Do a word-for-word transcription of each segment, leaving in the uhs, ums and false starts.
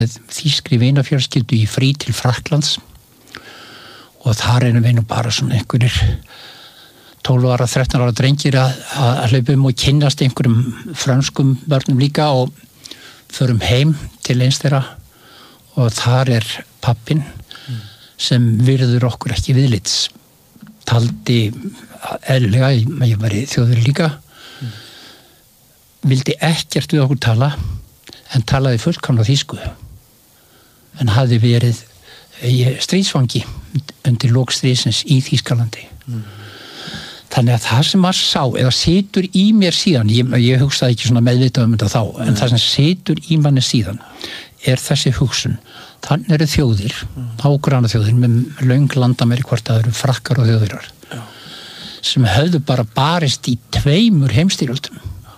þýskri vinafjölskyldu í frí til Frakklands og þar erum við nú bara svona einhverjir tólf ára, þrettán ára drengir að, að hlaupa um og kynnast einhverjum frönskum börnum líka og förum heim til eins þeirra og þar er pappinn mm. sem virður okkur ekki viðlits taldi eðlilega, ég var í Þjóðverji líka mm. vildi ekkert við okkur tala en talaði fullkomna þýsku en hafði verið stríðsfangi undir lok stríðsins í Þýskalandi mm. þannig að það sem maður sá eða situr í mér síðan ég, ég hugsaði ekki svona meðvitað um þetta þá mm. en það sem situr í manni síðan er þessi hugsun þannig eru þjóðir, mm. ágranna þjóðir með löng landamæri hvort það eru frakkar og þjóðvirar Já. Sem höfðu bara barist í tveimur heimstyrjöldum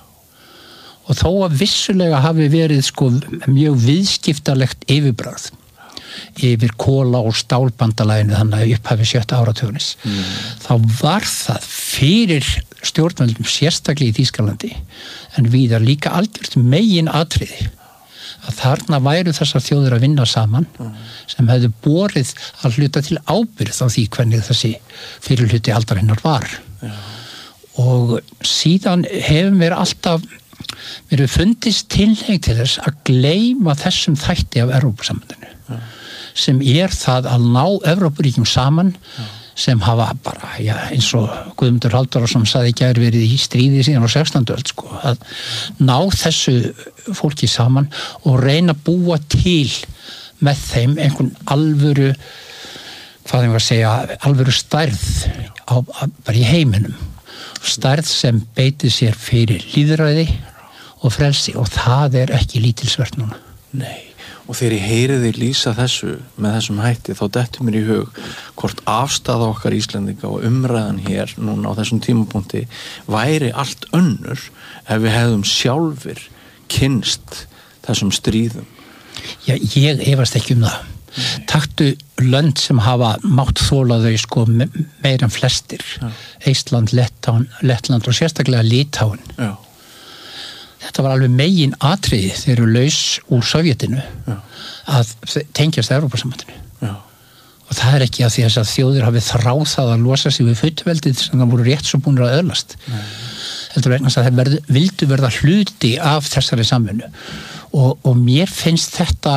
og þó að vissulega hafi verið sko mjög viðskiptalegt yfirbragð yfir kóla og stálbandalæginu þannig að upphafi sjötta áratugarins mm. þá var það fyrir stjórnvöldum sérstaklega í Þýskalandi en víðar líka algjört megin atriði að þarna væru þessar þjóðir að vinna saman mm. sem hefðu borið að hluta til ábyrgð á því hvernig þessi fyrirhluti aldarinnar var ja. Og síðan hefum við alltaf mér hefur fundist tilheng til þess að gleyma þessum þætti af Evrópusambandinu ja. Sem er það að ná Evrópuríkjum saman ja. Sem hafa bara, já, eins og Guðmundur Halldórsson sagði í gær verið í stríði síðan á sextándu öld, sko, að ná þessu fólki saman og reyna að búa til með þeim einhvern alvöru, hvað þeim var að segja, alvöru stærð á, bara í heiminum. Stærð sem beitið sér fyrir lýðræði og frelsi og það er ekki lítilsvert núna. Nei. Og þegar ég heyri þig lýsa þessu með þessum hætti þá dettur mér í hug hvort afstaða okkar Íslendinga og umræðan hér núna á þessum tímapunkti væri allt önnur ef við hefðum sjálfir kynnst þessum stríðum. Já, ég efast ekki um það. Nei. Taktu lönd sem hafa mátt þola þau sko meira en flestir. Já. Eistland, Lettland, Lettland og sérstaklega Litáin. Já. Þetta var alveg megin atriði þeir eru laus úr Sovjetinu Já. Að tengjast Evrópusambandinu. Já. Og það er ekki að því að þjóðir hafi þráð það að losa sig við fullveldið sem það voru rétt svo búinir að öðlast. Nei. Heldur vegna að það verð, vildu verða hluti af þessari samvinnu. Og, og mér finnst þetta,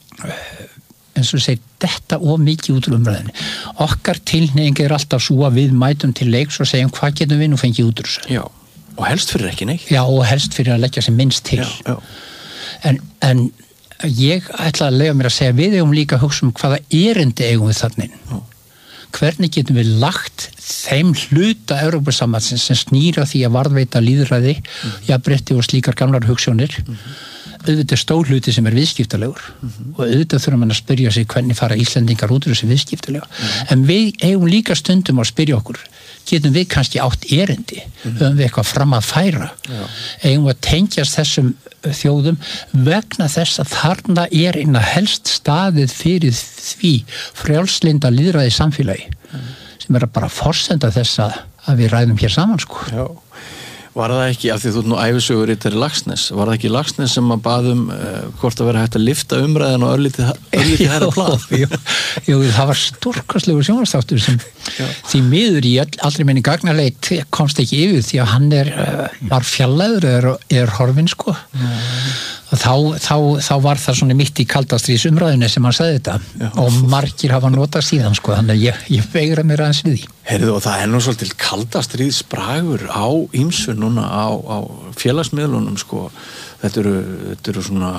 eins og segir, þetta of mikið út úr umræðinni. Okkar tilhneying er alltaf svo að við mætum til leiks og segjum hvað getum við nú fengið út úr þessu. Já. Og helst fyrir ekki neitt. Já, og helst fyrir að leggja sem minnst til. Já, já. En, en ég ætla að leyfa mér að segja við eigum líka að hugsa um hvaða erindi eigum við þannig. Já. Hvernig getum við lagt þeim hluta Evrópusambandsins sem snýra því að varðveita lýðræði, mm-hmm. jafnrétti og slíkar gamlar hugsjónir, mm-hmm. auðvitað stór hluti sem er viðskiptalegur mm-hmm. og auðvitað þurfum við að spyrja sig hvernig fara Íslendingar út úr þessi viðskiptalega. Mm-hmm. En við eigum líka stundum að spyrja okkur getum við kannski átt erindi mm. höfum við eitthvað fram að færa Já. Eigum að tengjast þessum þjóðum vegna þess að þarna er einna helst staðið fyrir því frjálslynda lýðræði samfélagi mm. sem er bara forsenda þess að, að við ræðum hér saman sko. Já. Var það ekki, af því þú ert nú ævisögur ritari Laxness, var það ekki Laxness sem að baðum uh, hvort að vera hægt að lifta umræðan og örlítið, örlítið herra plan? Jú, jú, það var stórkostlegur sjónvarpsþáttur sem Já. Því miður í all, allri minni gagnaleit komst ekki yfir því að hann er, uh, var fjallaður er, er horfinn sko. Já. Og þá, þá, þá var það svona mitt í kaldastríðsumræðinni sem hann sagði þetta Já. Og margir hafa notað síðan sko, þannig að ég, ég veigra mér aðeins við því. Heyrðu, og það er nú svolítið kaldastríðsbragur á ýmsu núna á, á félagsmiðlunum sko, þetta eru, þetta eru svona,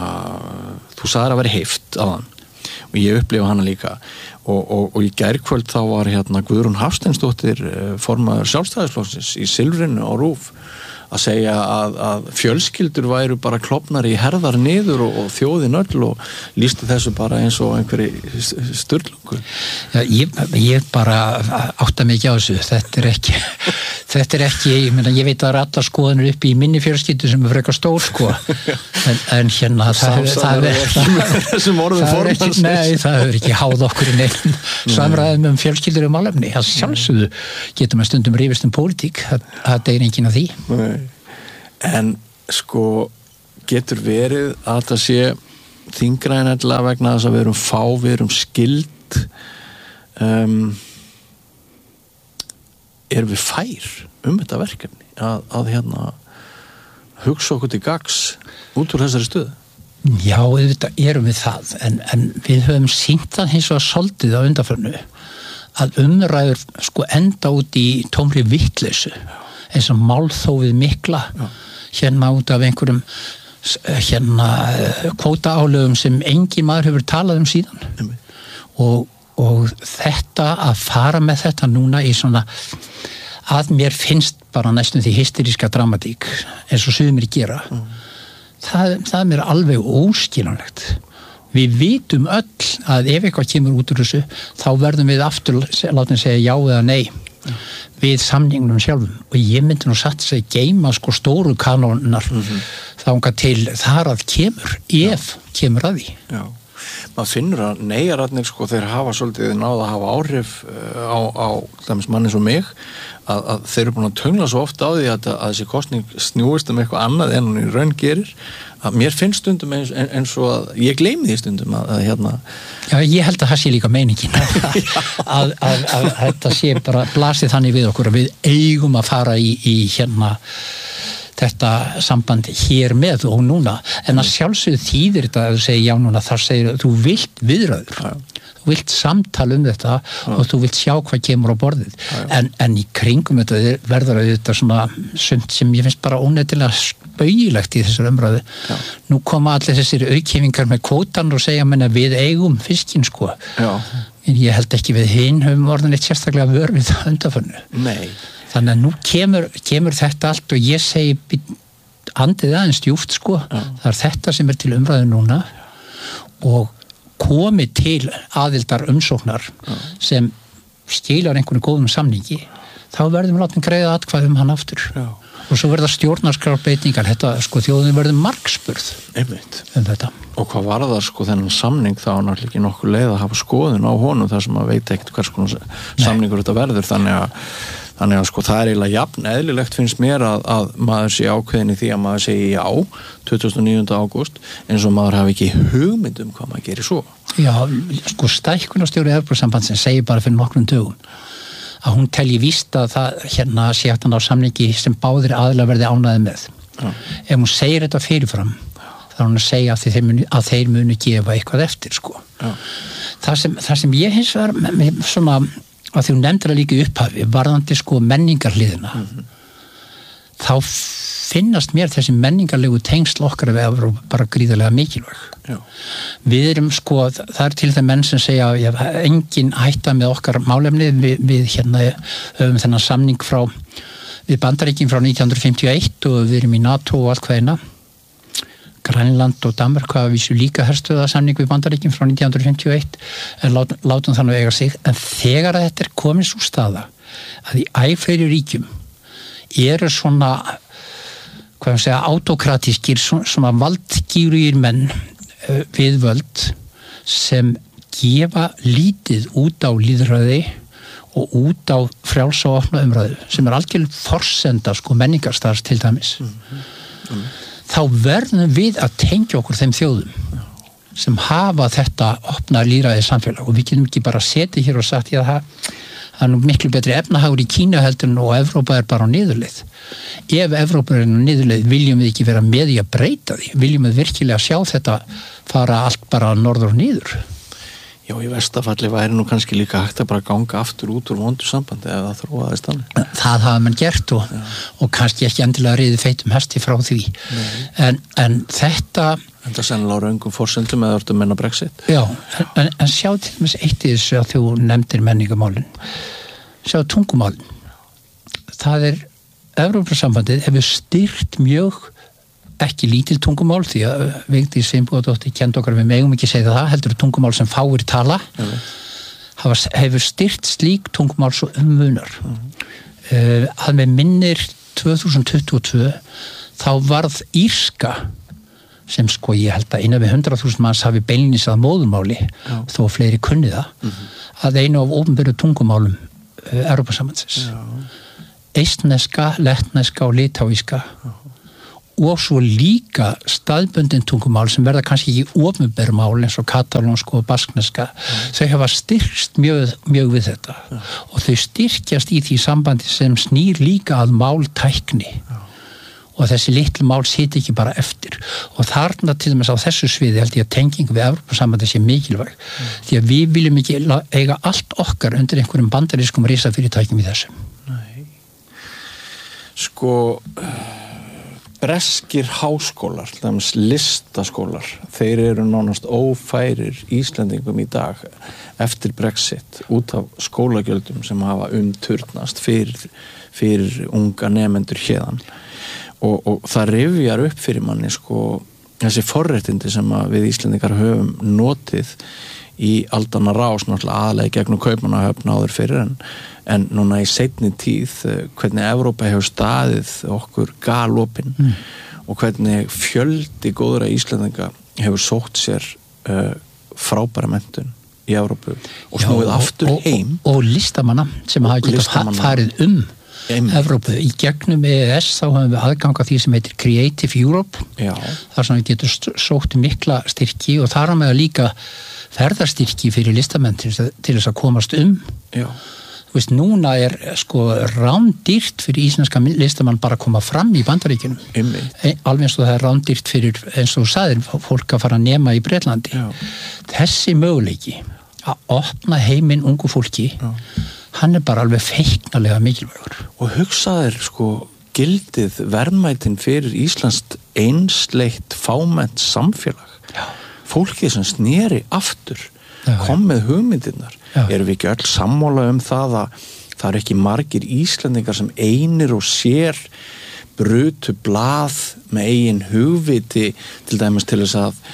þú sagðir að vera heift aðan og ég upplifa hana líka og, og, og í gærkvöld þá var hérna Guðrún Hafsteinsdóttir formaður Sjálfstæðisflokksins í Silfrinu á RÚV að segja að, að fjölskyldur væru bara klofnar í herðar niður og, og þjóðin öll og lýsti þessu bara eins og einhverju sturlungu. Já, ég, ég bara átta mig ekki á þessu, þetta er ekki, þetta er ekki, ég meina, ég veit að rata skoðanir upp í minni fjölskyldu sem er frekar stór, sko, en, en hérna, það er, það er, þessum orðum formans. Nei, það er ekki háð okkur í neitt samræðum um fjölskyldur um málefni, það sjálfsögðu getum að stundum rífist um pólitík, það, það er enginn af því. Nei. En sko getur verið að það sé þyngra en ella vegna þess að við erum fá, við erum skild um, erum við fær um þetta verkefni að, að hérna hugsa okkur til gags út úr þessari stöðu? Já, auðvitað erum við það en, en við höfum sýnt það hins og soldið á undanförnu að umræður sko enda út í tómri vittleysu eins og málþófið mikla Já. Hérna út af einhverjum hérna kvótaálögum sem engin maður hefur talað um síðan og, og þetta að fara með þetta núna í svona að mér finnst bara næstum því hysteríska dramatík eins og sumir gera mm. það, það er mér alveg óskiljanlegt við vitum öll að ef eitthvað kemur út úr þessu þá verðum við aftur látum segja já eða nei mm. við samningnum sjálfum og ég myndi nú satt sig geima sko stóru kanónar mm-hmm. þangað til þar að kemur ef já. Kemur að því Já maður finnur að neyjararnir sko þeir hafa svolítið náða að hafa áhrif á, á dæmis manni svo mig að, að þeir eru búin að töngla svo oft á því að, að þessi kosning snúist um eitthvað annað en hún í raun gerir að mér finnst stundum eins, eins og að ég gleymi því stundum að, að hérna Já, ég held að það sé líka meiningin að, að, að, að þetta sé bara blasið þannig við okkur að við eigum að fara í, í hérna þetta sambandi hér með og núna en að sjálfsögðu þýðir þetta að þú segir já núna þar segir þú vilt viðræður ja. Þú vilt samtal um þetta ja. Og þú vilt sjá hvað kemur á borðið ja. en, en í kringum þetta verður þetta svona sumt sem ég finnst bara óneidilega spaugilegt í þessar umræðu ja. Nú koma allir þessir auðkefingar með kvótan og segja menna við eigum fiskinn sko ja. En ég held ekki við hinn höfum orðin eitt sérstaklega vör við það undanförnu Nei Þannig að nú kemur, kemur þetta allt og ég segi andið aðeins djúft sko, ja. Það er þetta sem er til umræðu núna og komi til aðildar umsóknar ja. Sem skilar einhvern góðum samningi, þá verðum við látum greiða atkvæði um hann aftur ja. Og svo verða stjórnarskrárbreytingar, þetta sko þjóðin verður margspurð Einmitt. Um þetta. Og hvað var það sko þennan samning þá náttúrulega ekki nokkuð leið að hafa skoðun á honum þar sem að veit ekkert hvers konar samningur þetta verður þannig að Þannig að sko það er eiginlega jafn eðlilegt finnst mér að, að maður sé ákveðin í því að maður segi já tuttugasta og níunda ágúst eins og maður hafi ekki hugmynd um hvað maður gerir svo. Já, sko stækkunarstjóri Evrópusambandsins segir bara fyrir nokkrum dögum að hún telji víst að það hérna sé hægt að ná samningi sem báðir aðilar verði ánægðir með. Já. Ef hún segir þetta fyrirfram þá er hún að segja að þeir munu, að þeir munu gefa eitthvað eftir sko. Það sem, það sem ég hins vegar með, með svona að því hún nefndir að líka í upphafi varðandi sko menningarliðina mm-hmm. þá finnast mér þessi menningarlegu tengsl okkar við Evrópu bara gríðarlega mikilvæg Já. Við erum sko það er til þeim menn sem segja að engin hætta með okkar málefni við, við hérna höfum þennan samning frá við Bandaríkin frá nítján hundruð fimmtíu og eitt og við erum í NATO og allt hvað eina Grænland og Danmark hafa vísu líka herstöðarsamning við Bandaríkin frá nítján hundruð fimmtíu og eitt en lát, látum þannig eiga sig en þegar þetta er komin svo staða að í æ fleiri ríkjum eru svona hvað ég segja autokratískir svona valdgýrugir menn uh, við völd sem gefa lítið út á lýðræði og út á frjálsa og opna umræðu sem er algjörlega forsenda sko menningarstars til dæmis mm-hmm. Mm-hmm. Þá verðum við að tengja okkur þeim þjóðum sem hafa þetta opna lýðræði samfélag og við getum ekki bara setið hér og sagt já það, það er nú miklu betri efnahagur í Kína heldur og Evrópa er bara á niðurleið. Ef Evrópa er á niðurleið viljum við ekki vera með í að breyta því, viljum við virkilega sjá þetta fara allt bara norður og niður. Já, í verstafalli væri nú kannski líka hægt að bara ganga aftur út úr vondu sambandi eða það þróaðist þannig. Það hafa mann gert og, og kannski ekki endilega riðið feitum hesti frá því. En, en þetta... En það sennilega á raungum forsendum eða orðum menna Brexit. Já, en, en sjá til dæmis eitt í þessu að þú nefndir menningamálin. Sjá tungumálin. Það er, Evrópusambandið hefur styrkt mjög ekki lítil tungumál því að Vigdís Finnbogadóttir kenndi okkar við megum ekki segja það heldur tungumál sem fáir tala mm. hafa, hefur styrt slík tungumál svo ummunar mm. uh, að með minnir tvö þúsund tuttugu og tvö þá varð írska sem sko ég held að innan við hundrað þúsund manns hafi beinlínis að móðumáli mm. þó fleiri kunni það mm. að einu af opinberu tungumálum uh, Evrópusambandsins mm. eistneska, lettneska og litáíska og svo líka staðbundin tungumál sem verða kannski ekki opinber mál eins og katalónsku og baskneska mm. þau hafa styrkst mjög, mjög við þetta mm. og þau styrkjast í því sambandi sem snýr líka að máltækni mm. og þessi litlu mál siti ekki bara eftir og þarna til dæmis á þessu sviði held ég að tenging við Evrópusambandi sé mikilvæg mm. því að við viljum ekki eiga allt okkar undir einhverjum bandarískum risafyrirtækjum í þessu. Nei. Sko breskir háskólar, þess listaskólar, þeir eru nánast ófærir Íslendingum í dag eftir Brexit út af skólagjöldum sem hafa umturnast fyrir, fyrir unga nemendur héðan og, og það rifjar upp fyrir manni sko þessi forréttindi sem við Íslendingar höfum notið í aldanna rás náttúrulega aðlega gegnum Kaupmannahöfn áður fyrir en, en núna í seinni tíð hvernig Evrópa hefur staðið okkur galopin mm. og hvernig fjöldi góðra Íslendinga hefur sótt sér uh, frábæra menntun í Evrópu og snúið aftur og, heim og, og listamanna sem hafa getað farið um Einmitt. Evrópu. Í gegnum E E S þá höfum við aðgang að því sem heitir Creative Europe Já. þar sem við getum sótt mikla styrki og þar á með að líka ferðarstyrki fyrir listamenn til, til þess að komast um Já. Þú veist, núna er sko rándýrt fyrir íslenska listamann bara að koma fram í Bandaríkjunum alveg eins og það er rándýrt fyrir eins og þú sagðir, fólk að fara að nema í Bretlandi Já. Þessi möguleiki að opna heiminn ungu fólki Já. Hann er bara alveg feiknalega mikilvægur og hugsaðir sko gildið verðmætin fyrir Íslands einsleitt fámennt samfélag Já. Fólkið sem sneri aftur Já, kom með hugmyndirnar Já. Erum við ekki öll sammála um það að það eru ekki margir Íslendingar sem einir og sér brutu blað með eigin hugviti til dæmis til þess að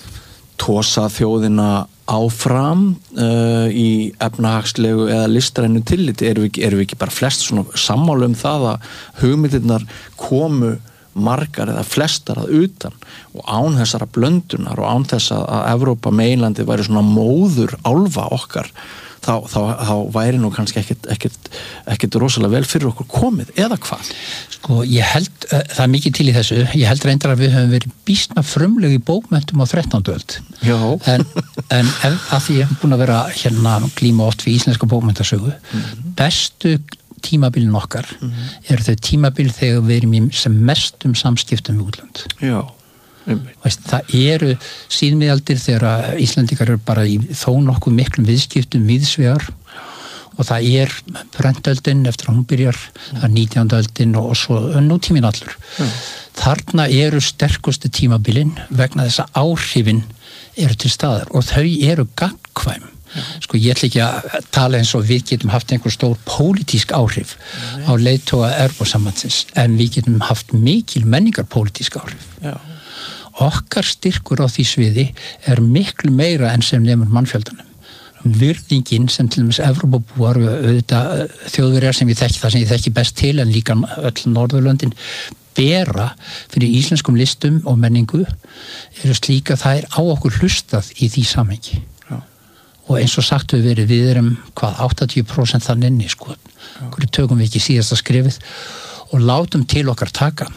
tosa þjóðina áfram uh, í efnahagslegu eða listrænu tilliti erum við ekki, erum við ekki bara flest svona sammála um það að hugmyndirnar komu margar eða flestar að utan og án þessara blöndunar og án þess að Evrópa meginlandi væri svona móður álfa okkar þá, þá, þá væri nú kannski ekkit, ekkit, ekkit rosalega vel fyrir okkur komið eða hvað? Sko ég held, uh, það er mikið til í þessu ég held reyndar að við höfum verið býsna frumleg í bókmenntum á þrettándu öld en, en ef, að því ég hef búin að vera hérna glíma oft við íslenska bókmenntasögu mm-hmm. bestu tímabilin okkar mm-hmm. eru þau tímabil þegar við erum í sem mestum samskiptum við útlönd Já Veist, það eru síðmiðaldir þegar Íslendingar eru bara í þó nokkuð miklum viðskiptum víðsvegar og það er prentöldin eftir að hún byrjar það er nítjándu öldin og svo nútíminn allur mm. þarna eru sterkustu tímabilin vegna þess að áhrifin eru til staðar og þau eru gagnkvæm mm. sko ég ætla ekki að tala eins og við getum haft einhver stór pólitísk áhrif mm. á leiðtoga Evrópusambandsins en við getum haft mikil menningar pólitísk áhrif Já Okkar styrkur á því sviði er miklu meira enn sem nefnir mannfjöldanum. Virðingin sem til dæmis Evrópubúar auðvitað þjóðverjar sem ég þekki það sem ég þekki best til en líka öll Norðurlöndin bera fyrir íslenskum listum og menningu eru slíka það er á okkur hlustað í því samhengi. Já. Og eins og sagt við verið við erum hvað áttatíu prósent þann inni sko. Hverju tökum við ekki síðasta skrifið og látum til okkar taka.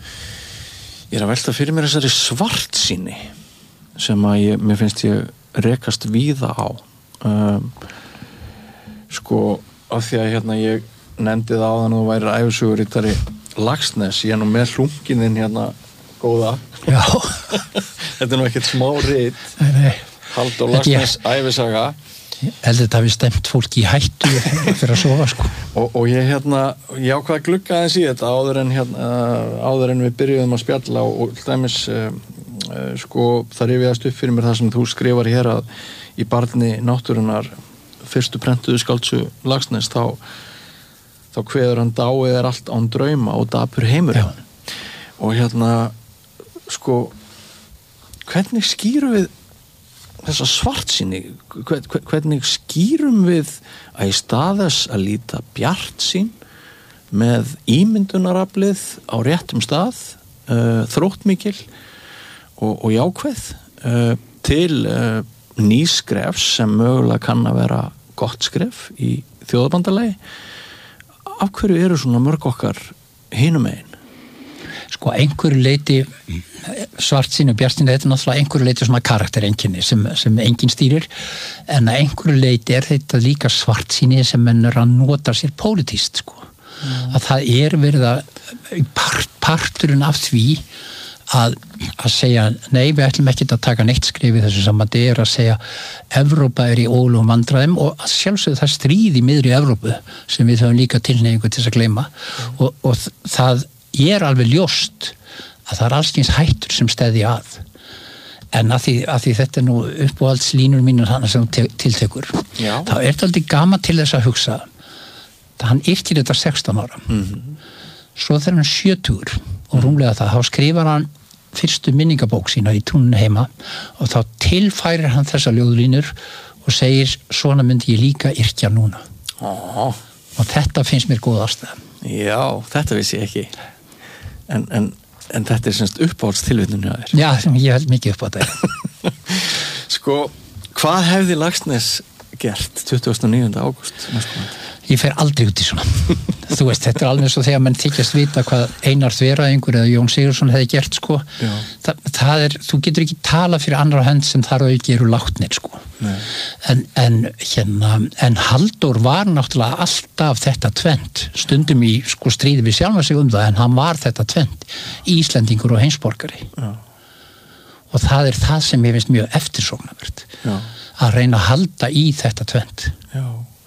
Ég er að velta fyrir mér þessari svartsýni sem að ég, mér finnst ég rekast víða á um, sko af því að hérna ég nefndi það á þann og þú væri æfisuguritari Laxness, ég er nú með hlungininn hérna góða Já Þetta er nú ekkert smá rit Halldór Laxness æfisaga heldur þetta hafi stemt fólki í hættu fyrir að sofa sko og, og ég hérna ég ákvað að glugga aðeins í þetta áður en, hérna, áður en við byrjuðum að spjalla og, og dæmis uh, uh, sko það rifjaðist upp fyrir mér það sem þú skrifar hér að í barni náttúrunnar fyrstu prentuðu skáldsögu Laxness þá þá kveður hann dáið er allt án drauma og dapur heimurinn og hérna sko hvernig skýrum við þessa svartsýni hvernig skýrum við að í staðas að líta bjartsýn með ímyndunaraflið á réttum stað uh, þróttmikil og, og jákveð uh, til uh, nýskrefs sem mögulega kann að vera gott skref í þjóðabandalagi af hverju eru svona mörg okkar hinum megin? sko einhverju leiti Svartsýni og Bjartsýni, þetta er náttúrulega einhverju leiti svona karaktereinkenni sem, sem enginn stýrir, en að einhverju leiti er þetta líka svartsýni sem menn er að nota sér pólitískt sko. Mm. Að það er verið að part, parturinn af því að, að segja nei, við ætlum ekki að taka neitt skrif í þessu sambandi, er að segja Evrópa er í ólugum vandræðum og sjálfsögðu það stríð í miðri Evrópu sem við höfum líka tilhneigingu til þess að gleyma mm. og, og það er alveg ljóst að það er allskyns hættur sem steðji að en að því, að því þetta er nú uppáhaldslínur mínur hana sem te, tiltekur Já. Þá er þetta aldrei gaman til þess að hugsa það hann yrkir þetta sextán ára mm-hmm. svo þegar hann sjötugur og rúmlega það, þá skrifar hann fyrstu minningabók sína í túninu heima og þá tilfærir hann þessa ljóðlínur og segir svona myndi ég líka yrkja núna oh. og þetta finnst mér góð ástæða. Já, þetta vissi ég ekki en, en, en þetta er semst uppáhaldstilvitnun hjá þér. Já, ég held mikið upp á þetta. Sko, hvað hefði Laxness gert tuttugasta og níunda ágúst? Ég fer aldrei út í svona. Þú veist, þetta er alveg svo þegar mann þykjast vita hvað Einar Þveraðingur eða Jón Sigurðsson hefði gert, sko. Þa, það er, þú getur ekki tala fyrir annara hönd sem þar og ekki eru látnir, sko. En, en, hérna, en Halldór var náttúrulega alltaf þetta tvent, stundum í sko stríði við sjálfa sig um það, en hann var þetta tvent, Íslendingur og heimsborgari. Já. Og það er það sem ég finnst mjög eftirsóknarvert, að reyna að halda í þetta tvent. Já.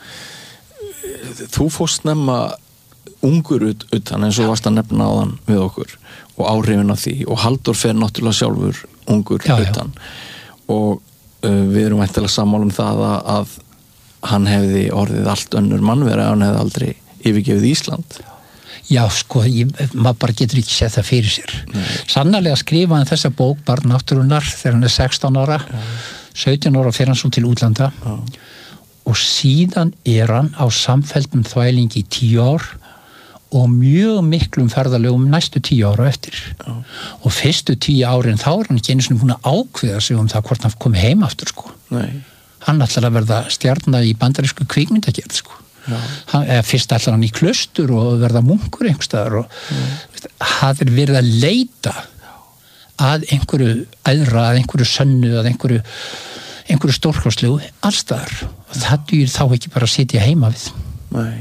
Þú fórst nefna ungur ut, utan eins og varst að nefna áðan við okkur og áhrifin af því og Halldór fer náttúrulega sjálfur ungur já, utan já. Og uh, við erum væntanlega sammála um það að, að hann hefði orðið allt önnur mannvera hann hefði aldrei yfirgefið Ísland. Já, sko, ég, maður bara getur ekki séð það fyrir sér. Nei. Sannarlega skrifa hann þessa bók Barn náttúrunnar þegar hann er sextán ára, já. sautján ára fer hann svo til útlanda já. Og síðan er hann á samfelldum þvælingi í tíu ár og mjög miklum ferðalögum næstu tíu ára eftir. Já. Og fyrstu tíu árin þá er hann ekki einu sinni búin að ákveða sig um það hvort hann komi heim aftur, sko. Nei. Hann ætlar að verða stjarna í bandarísku kvikmyndagerð, sko. Hann, eða fyrst ætlar hann í klaustur og verða munkur einhverstaðar og það er verið að leita að einhverju æðra, að einhverju sönnu, að einhverju einhverju stórkostlegu allstaðar og það dýr þá ekki bara að sitja heima við. Nei.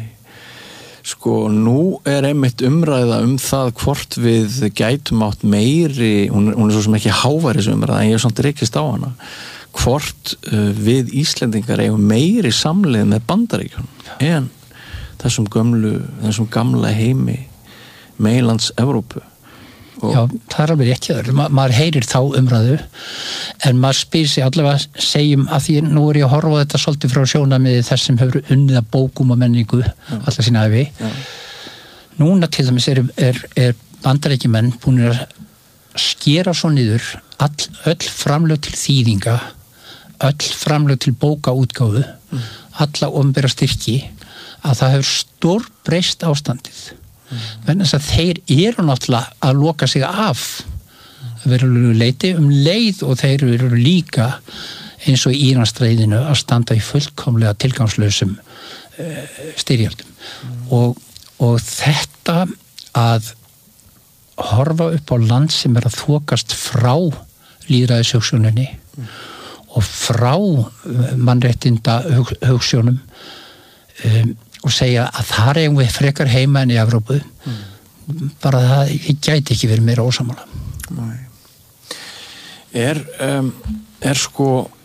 Sko, nú er einmitt umræða um það hvort við gætum átt meiri, hún, hún er svo sem ekki háværis umræða, en ég er samt rekist á hana, hvort uh, við Íslendingar eigum meiri samleið með Bandaríkjunum en þessum gömlu, þessum gamla heimi meginlands Evrópu. Og já, það er alveg ekki þar. Ma, maður heyrir þá umræðu en maður spyr sig allavega segjum að því nú er ég að horfa á þetta svolítið frá sjónarmiði þess sem hefur unnið að bókum og menningu alla sína ævi. Já. Núna til dæmis er, er, er Bandaríkjumenn búin að skera svo niður all, öll framlög til þýðinga, öll framlög til bókaútgáfu, mm. alla opinbera styrki að það hefur stórbreyst ástandið. Vegna þess að þeir eru náttúrulega að loka sig af verulega leiti um leið og þeir eru líka eins og í Íransstríðinu að standa í fullkomlega tilgangslausum uh, styrjöldum mm. og, og þetta að horfa upp á land sem er að þokast frá lýðræðishugsjóninni mm. og frá mannréttinda hug, hugsjónum um og segja að það er við frekar heima en í Evrópu mm. bara það gæti ekki verið meira ósamála. Nei. Er, um, er sko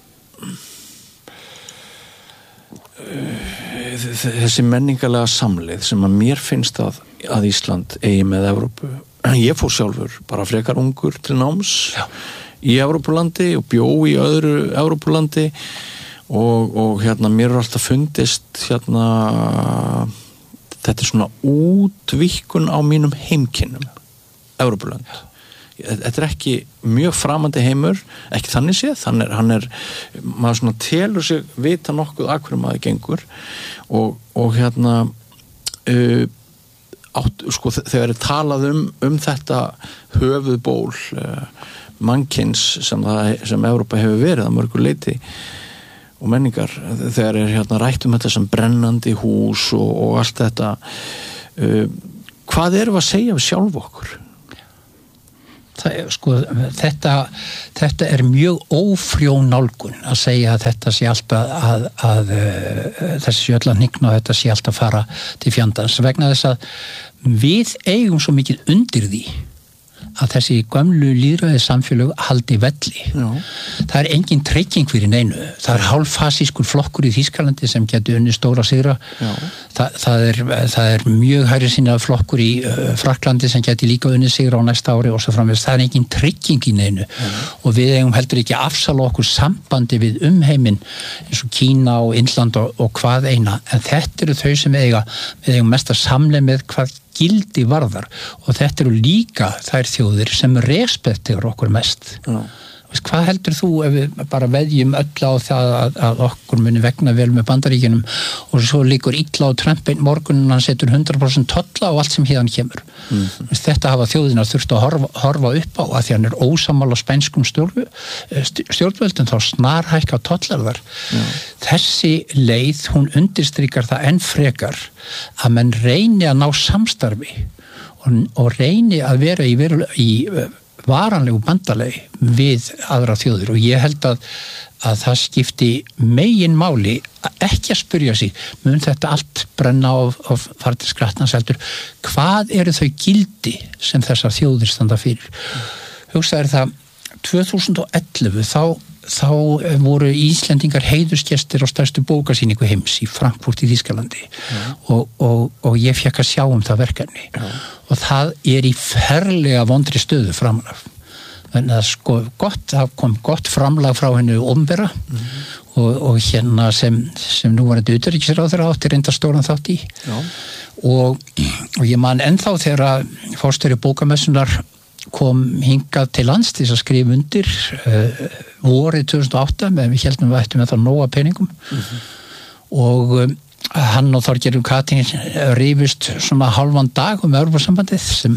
uh, þessi menningarlega samleið sem að mér finnst að, að Ísland eigi með Evrópu, ég fór sjálfur bara frekar ungur til náms Já. Í Evrópulandi og bjó í öðru Evrópulandi Og, og hérna mér er alltaf fundist hérna þetta er svona útvíkkun á mínum heimkynnum Evrópulönd. Þetta er ekki mjög framandi heimur, ekki þannig séð, hann er, hann er maður svona telur sig vita nokkuð að hverju maður gengur og, og hérna uh, átt, sko, þegar er talað um, um þetta höfuðból uh, mannkyns sem, það, sem Evrópa hefur verið að mörgu leyti og menningar, þegar er hérna rætt um þetta sem brennandi hús og, og allt þetta uh, hvað erum við að segja við sjálf okkur? það, sko, þetta, þetta er mjög ófrjón nálgun að segja að þetta sé alltaf að, að, að þessi sé öll að hnigna og þetta sé alltaf að fara til fjandans vegna þess að við eigum svo mikið undir því að þessi gömlu lýðræði samfélög haldi velli. Já. Það er engin trygging fyrir neinu. Það er hálffasískur flokkur í Þýskalandi sem getur unni stóra sigra. Þa, það, er, það er mjög hægri sinna flokkur í uh, Frakklandi sem getur líka unni sigra á næsta ári og svo framvegis. Það er engin trygging í neinu. Já. Og við eigum heldur ekki að afsala okkur sambandi við umheiminn eins og Kína og Indland og, og hvað eina. En þetta eru þau sem eiga, við eigum mest að samleið með hvað gildi varðar og þetta eru líka þær þjóðir sem respekterar okkur mest. Já. Hvað heldur þú ef við bara veðjum öll á það að, að okkur muni vegna vel með Bandaríkjunum og svo líkur illa á Trump einn morgunin hann setur hundrað prósent tolla á allt sem hérðan kemur. Mm-hmm. Þetta hafa þjóðina þurft að horfa, horfa upp á að því hann er ósammála spænskum stjórnvöldum þá snarhækka tollarðar. Mm. Þessi leið, hún undirstrykar það enn frekar að menn reyni að ná samstarfi og, og reyni að vera í, veru, í varanlegu bandalegi við aðra þjóðir og ég held að, að það skipti megin máli ekki að spyrja sig mun þetta allt brenna og, og fara til skratnans heldur hvað eru þau gildi sem þessar þjóðir standa fyrir mm. hugsaður það tvö þúsund og ellefu þá, þá voru Íslendingar heiðursgestir á stærstu bókasýningu heims í Frankfurt í Þýskalandi mm. og, og, og ég fékk að sjá um það verkefni mm. og það er í ferlega vondri stöðu framan af en það sko gott, það kom gott framlag frá hennu opinbera mm. og, og hérna sem, sem nú var þetta utanríkisráðherra átti reynda stóran þátt í Já. og, og ég man ennþá þegar forstjóri bókamessunar kom hingað til lands til að skrifa undir uh, vorið tvö þúsund og átta meðan við heldum við ættum með það nóga peningum mm-hmm. og um, hann og Þorgerður Katrín rífust svona hálfan dag um Evrópusambandið sem,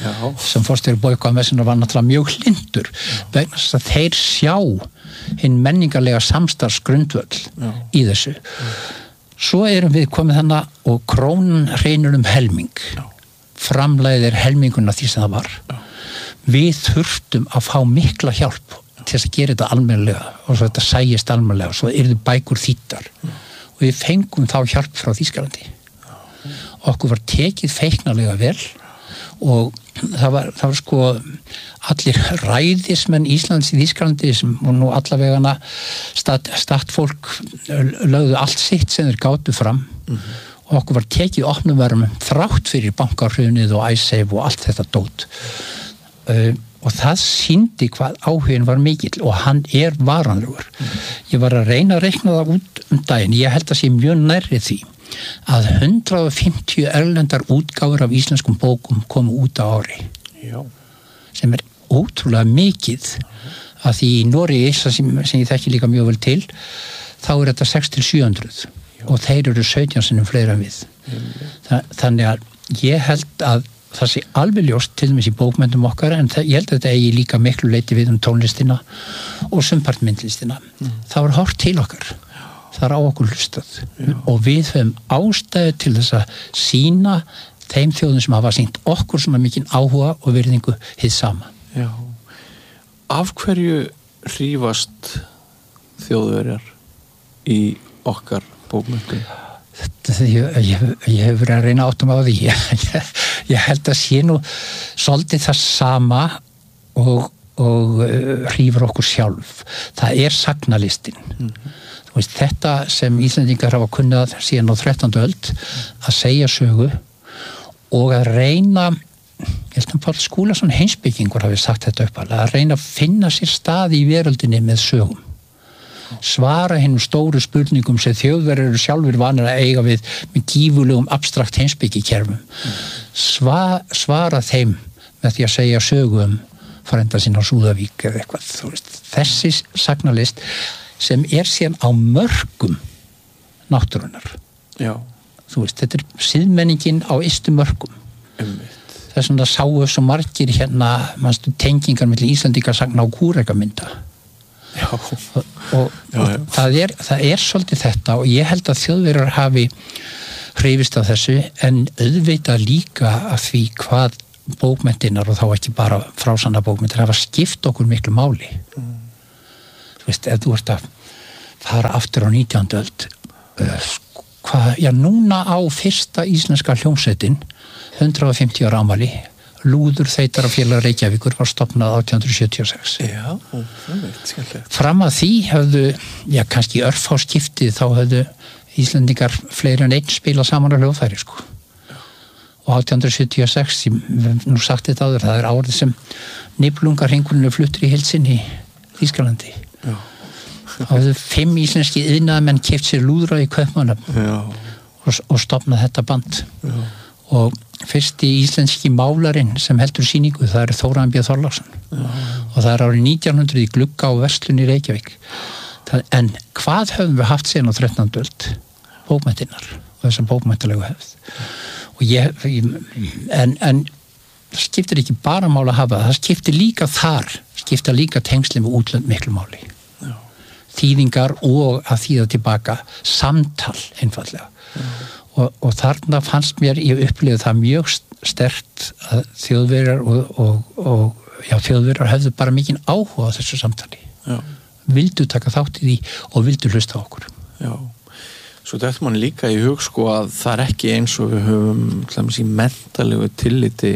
sem forstjóri bókamessunar var náttúrulega mjög hlindur vegna þess að þeir sjá hinn menningarlega samstarfsgrundvöll Já. Í þessu Já. Svo erum við komið þannig og krónan hreinur um helming Já. Framlagið er helminguna því sem það var Já. Við þurftum að fá mikla hjálp til þess að gera þetta almennilega og svo þetta sæjist almennilega og svo yrðu bækur þýddar mm. og við fengum þá hjálp frá Þýskalandi mm. okkur var tekið feiknarlega vel og það var, það var sko allir ræðismenn Íslands í Þýskalandi sem voru nú allavegana stat, statfólk lögðu allt sitt sem þeir gátu fram mm. og okkur var tekið opnum verðum þrátt fyrir bankarhrunið og IceSave og allt þetta dót Uh, og það sýndi hvað áhugin var mikill og hann er varanlegur. Mm. Ég var að reyna að reikna það út um daginn, ég held að sé mjög nærri því að hundrað og fimmtíu erlendar útgáfur af íslenskum bókum komu út á ári. Já. Sem er ótrúlega mikið að því í Noregi sem, sem ég þekki líka mjög vel til þá er þetta sex til sjö hundruð Já. Og þeir eru sautján sinnum fleira en við. Mm. Þa, þannig að ég held að það sé alveg ljóst til dæmis í bókmenntum okkar en það, ég held að þetta eigi líka miklu leyti við um tónlistina og sumpart myndlistina. Mm. Það var hort til okkar. Það er á okkur hlustað Já. Og við höfum ástæðu til þess að sýna þeim þjóðum sem hafa sýnt okkur svona mikinn áhuga og virðingu hið sama. Já. Af hverju hrífast þjóðverjar í okkar bókmenntum? Ég, ég, ég hef verið að reyna áttum á því ég, ég held að sé nú svolítið það sama og, og uh, hrífur okkur sjálf það er sagnalistin mm-hmm. Þú veist, þetta sem Íslendingar hafa kunnað síðan á þrettándu öld að segja sögu og að reyna ég held að Páll Skúlason heimspekingur hafi sagt þetta uppalega, að reyna að finna sér stað í veröldinni með sögum svara hennum stóru spurningum sem þjóðverjar eru sjálfur vanir að eiga við með gífurlegum abstrakt heimspekikerfum mm. Sva, svara þeim með því að segja sögu um frænda sín á Súðavík eða eitthvað þú veist, þessi sagnalist sem er síðan á mörkum náttúrunnar Já. Þú veist, þetta er siðmenningin á ystu mörkum Einmitt. Þess vegna sáu svo margir hérna manstu tengingar milli Íslandinga sagna á kúrekamynda Já. og, og, já, já. og það, er, það er svolítið þetta og ég held að þjóðverjar hafi hreyfist af þessu en auðvitað líka af því hvað bókmenntinnar og þá ekki bara frásanna bókmenntir hafa skipt okkur miklu máli mm. þú veist, ef þú ert að fara aftur á nítjándu öld uh, hvað, já núna á fyrsta íslenska hljómsveitin hundrað og fimmtíu ára afmæli Lúður Þeitarafélag Reykjavíkur var stofnað átján hundruð sjötíu og sex Já, það veit, skemmtilegt Fram að því höfðu, já kannski örfá skiptið þá höfðu Íslendingar fleiri en einn spila saman á hljóðfæri sko og átján hundruð sjötíu og sex, ég nú sagt þetta áður, það er árið sem Niflungarhringurinn fluttur í heild sinn í Þýskalandi Já Það höfðu fimm íslenski iðnaðarmenn keypt sér lúðra í Kaupmannahöfn og, og stofnað þetta band Já. Og fyrsti íslenski málarinn sem heldur sýningu, það er Þórarin B. Þorláksson Já. Og það er árið nítján hundruð í Glugga og Verslun í Reykjavík það, en hvað höfum við haft síðan á þrettándu öld? Bókmenntinnar og þessar bókmenntalegu hefð og ég, en, en það skiptir ekki bara máli að hafa það skiptir líka þar, skiptir líka tengsli með útlönd miklu máli þýðingar og að þýða tilbaka samtal einfallega mm. og, og þarna fannst mér ég upplifði það mjög sterkt að þjóðverjar og, og, og já, þjóðverjar höfðu bara mikinn áhuga á þessu samtali já. Vildu taka þátt í því og vildu hlusta á okkur Já, svo þetta mann líka í hug sko að það er ekki eins og við höfum hlæmis í mentalegu tilliti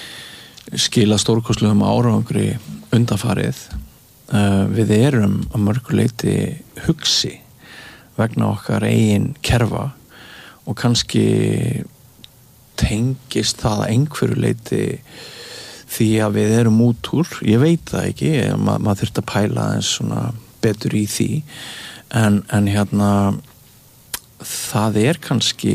skila stórkostlegum árangri undanfarið Uh, við erum að mörgu leyti hugsi vegna okkar eigin kerfa og kannski tengist það að einhverju leyti því að við erum út úr, ég veit það ekki Ma, maður þurft að pæla eins svona betur í því en, en hérna það er kannski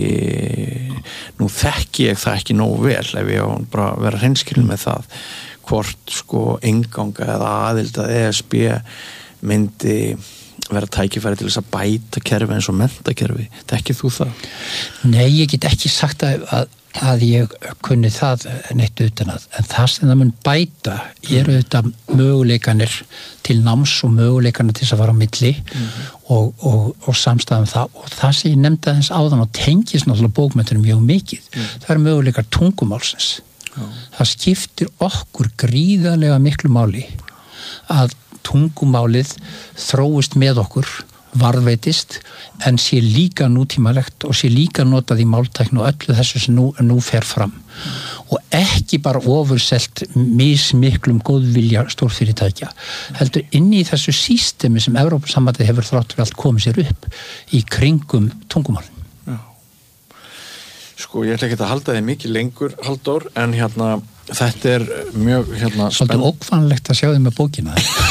nú þekki ég það ekki nógu vel ef ég á bara að vera hreinskilin með það hvort sko innganga eða aðild að E S B myndi vera tækifæri til þess að bæta kerfi eins og menntakerfi. Þekkir þú það? Nei, ég get ekki sagt að, að, að ég kunni það neitt utan að, en það sem það mun bæta eru þetta möguleikanir til náms og möguleikanir til þess að fara á milli mm-hmm. og, og, og samstæðum það og það sem ég nefndi aðeins áðan og tengist náttúrulega bókmenntunum mjög mikið. Mm. Það eru möguleikar tungumálsins. Já. Það skiptir okkur gríðarlega miklu máli að tungumálið þróist með okkur, varðveitist en sé líka nútímalegt og sé líka notað í máltækni og öllu þessu sem nú, nú fer fram mm. og ekki bara ofurselt mismiklum góðvilja stórfyrirtækja heldur inni í þessu sístemi sem Evrópusambandið hefur þrátt fyrir allt komið sér upp í kringum tungumálin. Sko, ég ætla ekki að halda þið mikið lengur, Halldór, en hérna, þetta er mjög, hérna, spenn... Svolítið ókvanlegt að sjá þið með bókina.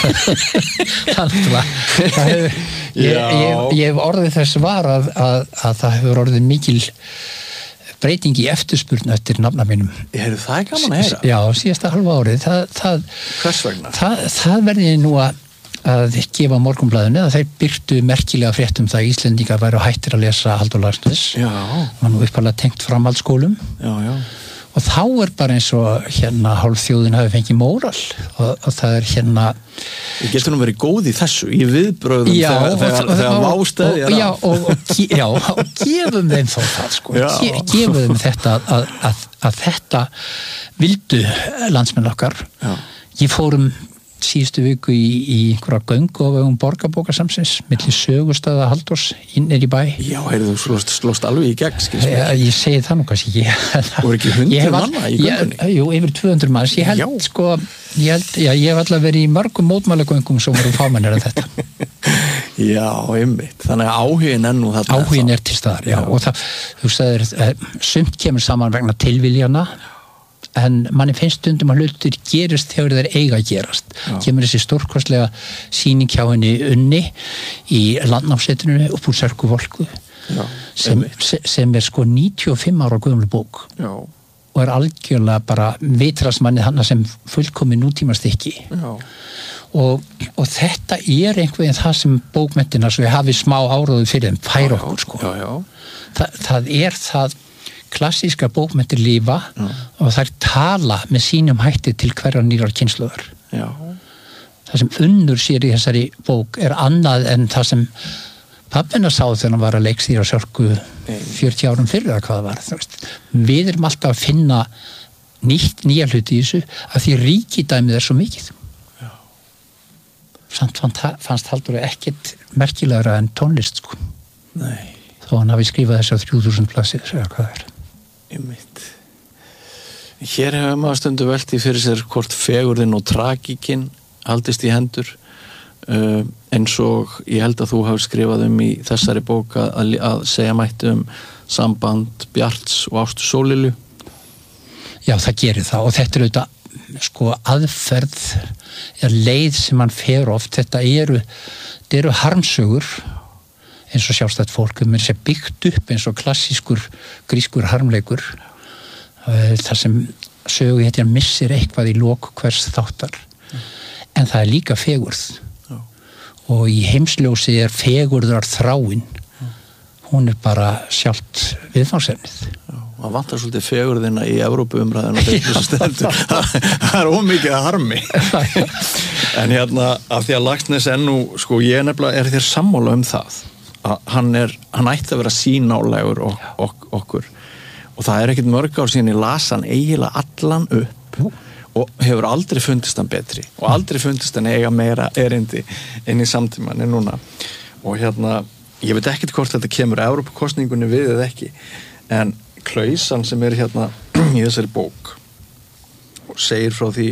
Þannig að ég, ég, ég hef orðið þess var að, að, að það hefur orðið mikil breyting í eftirspurn eftir nafna mínum. Er það gaman að heyra? Já, síðasta halva árið. Það, það, Hvers vegna? Það, það verði nú að að gefa Morgunblaðinu að þeir byrtu merkilega fréttum það að Íslendingar væru hættir að lesa Halldór Laxness var nú uppalega tengt framhaldsskólum já, já. og þá er bara eins og hérna hálfþjóðin hafi fengið móral og, og það er hérna Ég getur nú verið góð í þessu í viðbröðum já, þegar, þegar, þegar vástæði já, og, og, já, og gefum þeim þá það sko Ge, gefum þeim þetta að, að, að þetta vildu landsmenn okkar já. Ég fórum síðustu viku í, í einhverja göngu á vegum borgarbókasamsins milli sögustöða Halldórs innir í bæ Já, heyrðu þú slóst, slóst alveg í gegn skilst mér. Ég, ég segi það nú kannski ekki Voru ekki hundur manna í göngunni? Ég, jú, yfir tvö hundruð manns Ég held já. sko, ég held, já, ég hef alltaf verið í mörgum mótmælagöngum sem voru fámennir en þetta Já, einmitt, þannig að áhugin er nú þarna Áhugin er til staðar, já, já. og það, þú sagðir, sumt kemur saman vegna tilviljana en manni finnst stundum að hlutir gerist þegar þeir eiga að gerast. Já. Kemur þessi stórkostlega sýning hjá henni Unni í landnámssetrinu upp úr Sörkuvolku sem, sem er sko níutíu og fimm ára gömul bók Já. Og er algjörlega bara vitrasmanni hana sem fullkomi nútímastykki og, og þetta er einhvern það sem bókmenntina svo við hafið smá áráðu fyrir þeim færa okkur sko. Já, já. Þa, það er það klassíska bókmenntir lífa já. Og þær tala með sínum hætti til hverjar nýrar kynslóðar. Já. Það sem Unnur sér í þessari bók er annað en það sem pappina sá þegar hann var að leikstýra Sörku fjörutíu árum fyrir eða hvað það var. Þú veist. Við erum alltaf að finna nýtt nýja hluti í þessu af því ríkidæmið er svo mikið. Já. Samt fannst Halldóri ekkert merkilegra en tónlist, sko. Nei. Þó hann hafi skrifað þessar þrjú þúsund plassir, eða hvað það er. Einmitt. Hér hefur maður stundu velti fyrir sér hvort fegurðin og tragikinn haldist í hendur, uh, eins og ég held að þú hafur skrifað um í þessari bók að, að segja mætti um samband Bjarts og Ástu Sólilju. Já, það gerir það og þetta er auðvitað sko aðferð eða leið sem hann fer oft, þetta eru, þetta eru harmsögur eins og sjálfstætt fólk um er byggt upp eins og klassískur grískur harmleikur þar sem sögu hetjan missir eitthvað í lok hvers þáttar mm. en það er líka fegurð Já. Og í heimsljósi er fegurðar þráin mm. hún er bara sjálft viðfangsefnið. Það vantar svolítið fegurðina í Evrópuumræðinu og þessu stendur. Það er ómikið að harmi. En hérna, af því að Laxness ennú, sko, ég nefnilega er þér sammála um það. Að hann er, hann ætti að vera sínálegur ok, ok, okkur. Og það er ekkert mörg ár síðan ég las hann eiginlega allan upp Jú. Og hefur aldrei fundist hann betri og aldrei fundist hann eiga meira erindi inn í samtíman en núna. Og hérna, ég veit ekkert hvort þetta kemur Evrópukosningunni við eða ekki, en Klausan sem er hérna í þessari bók og segir frá því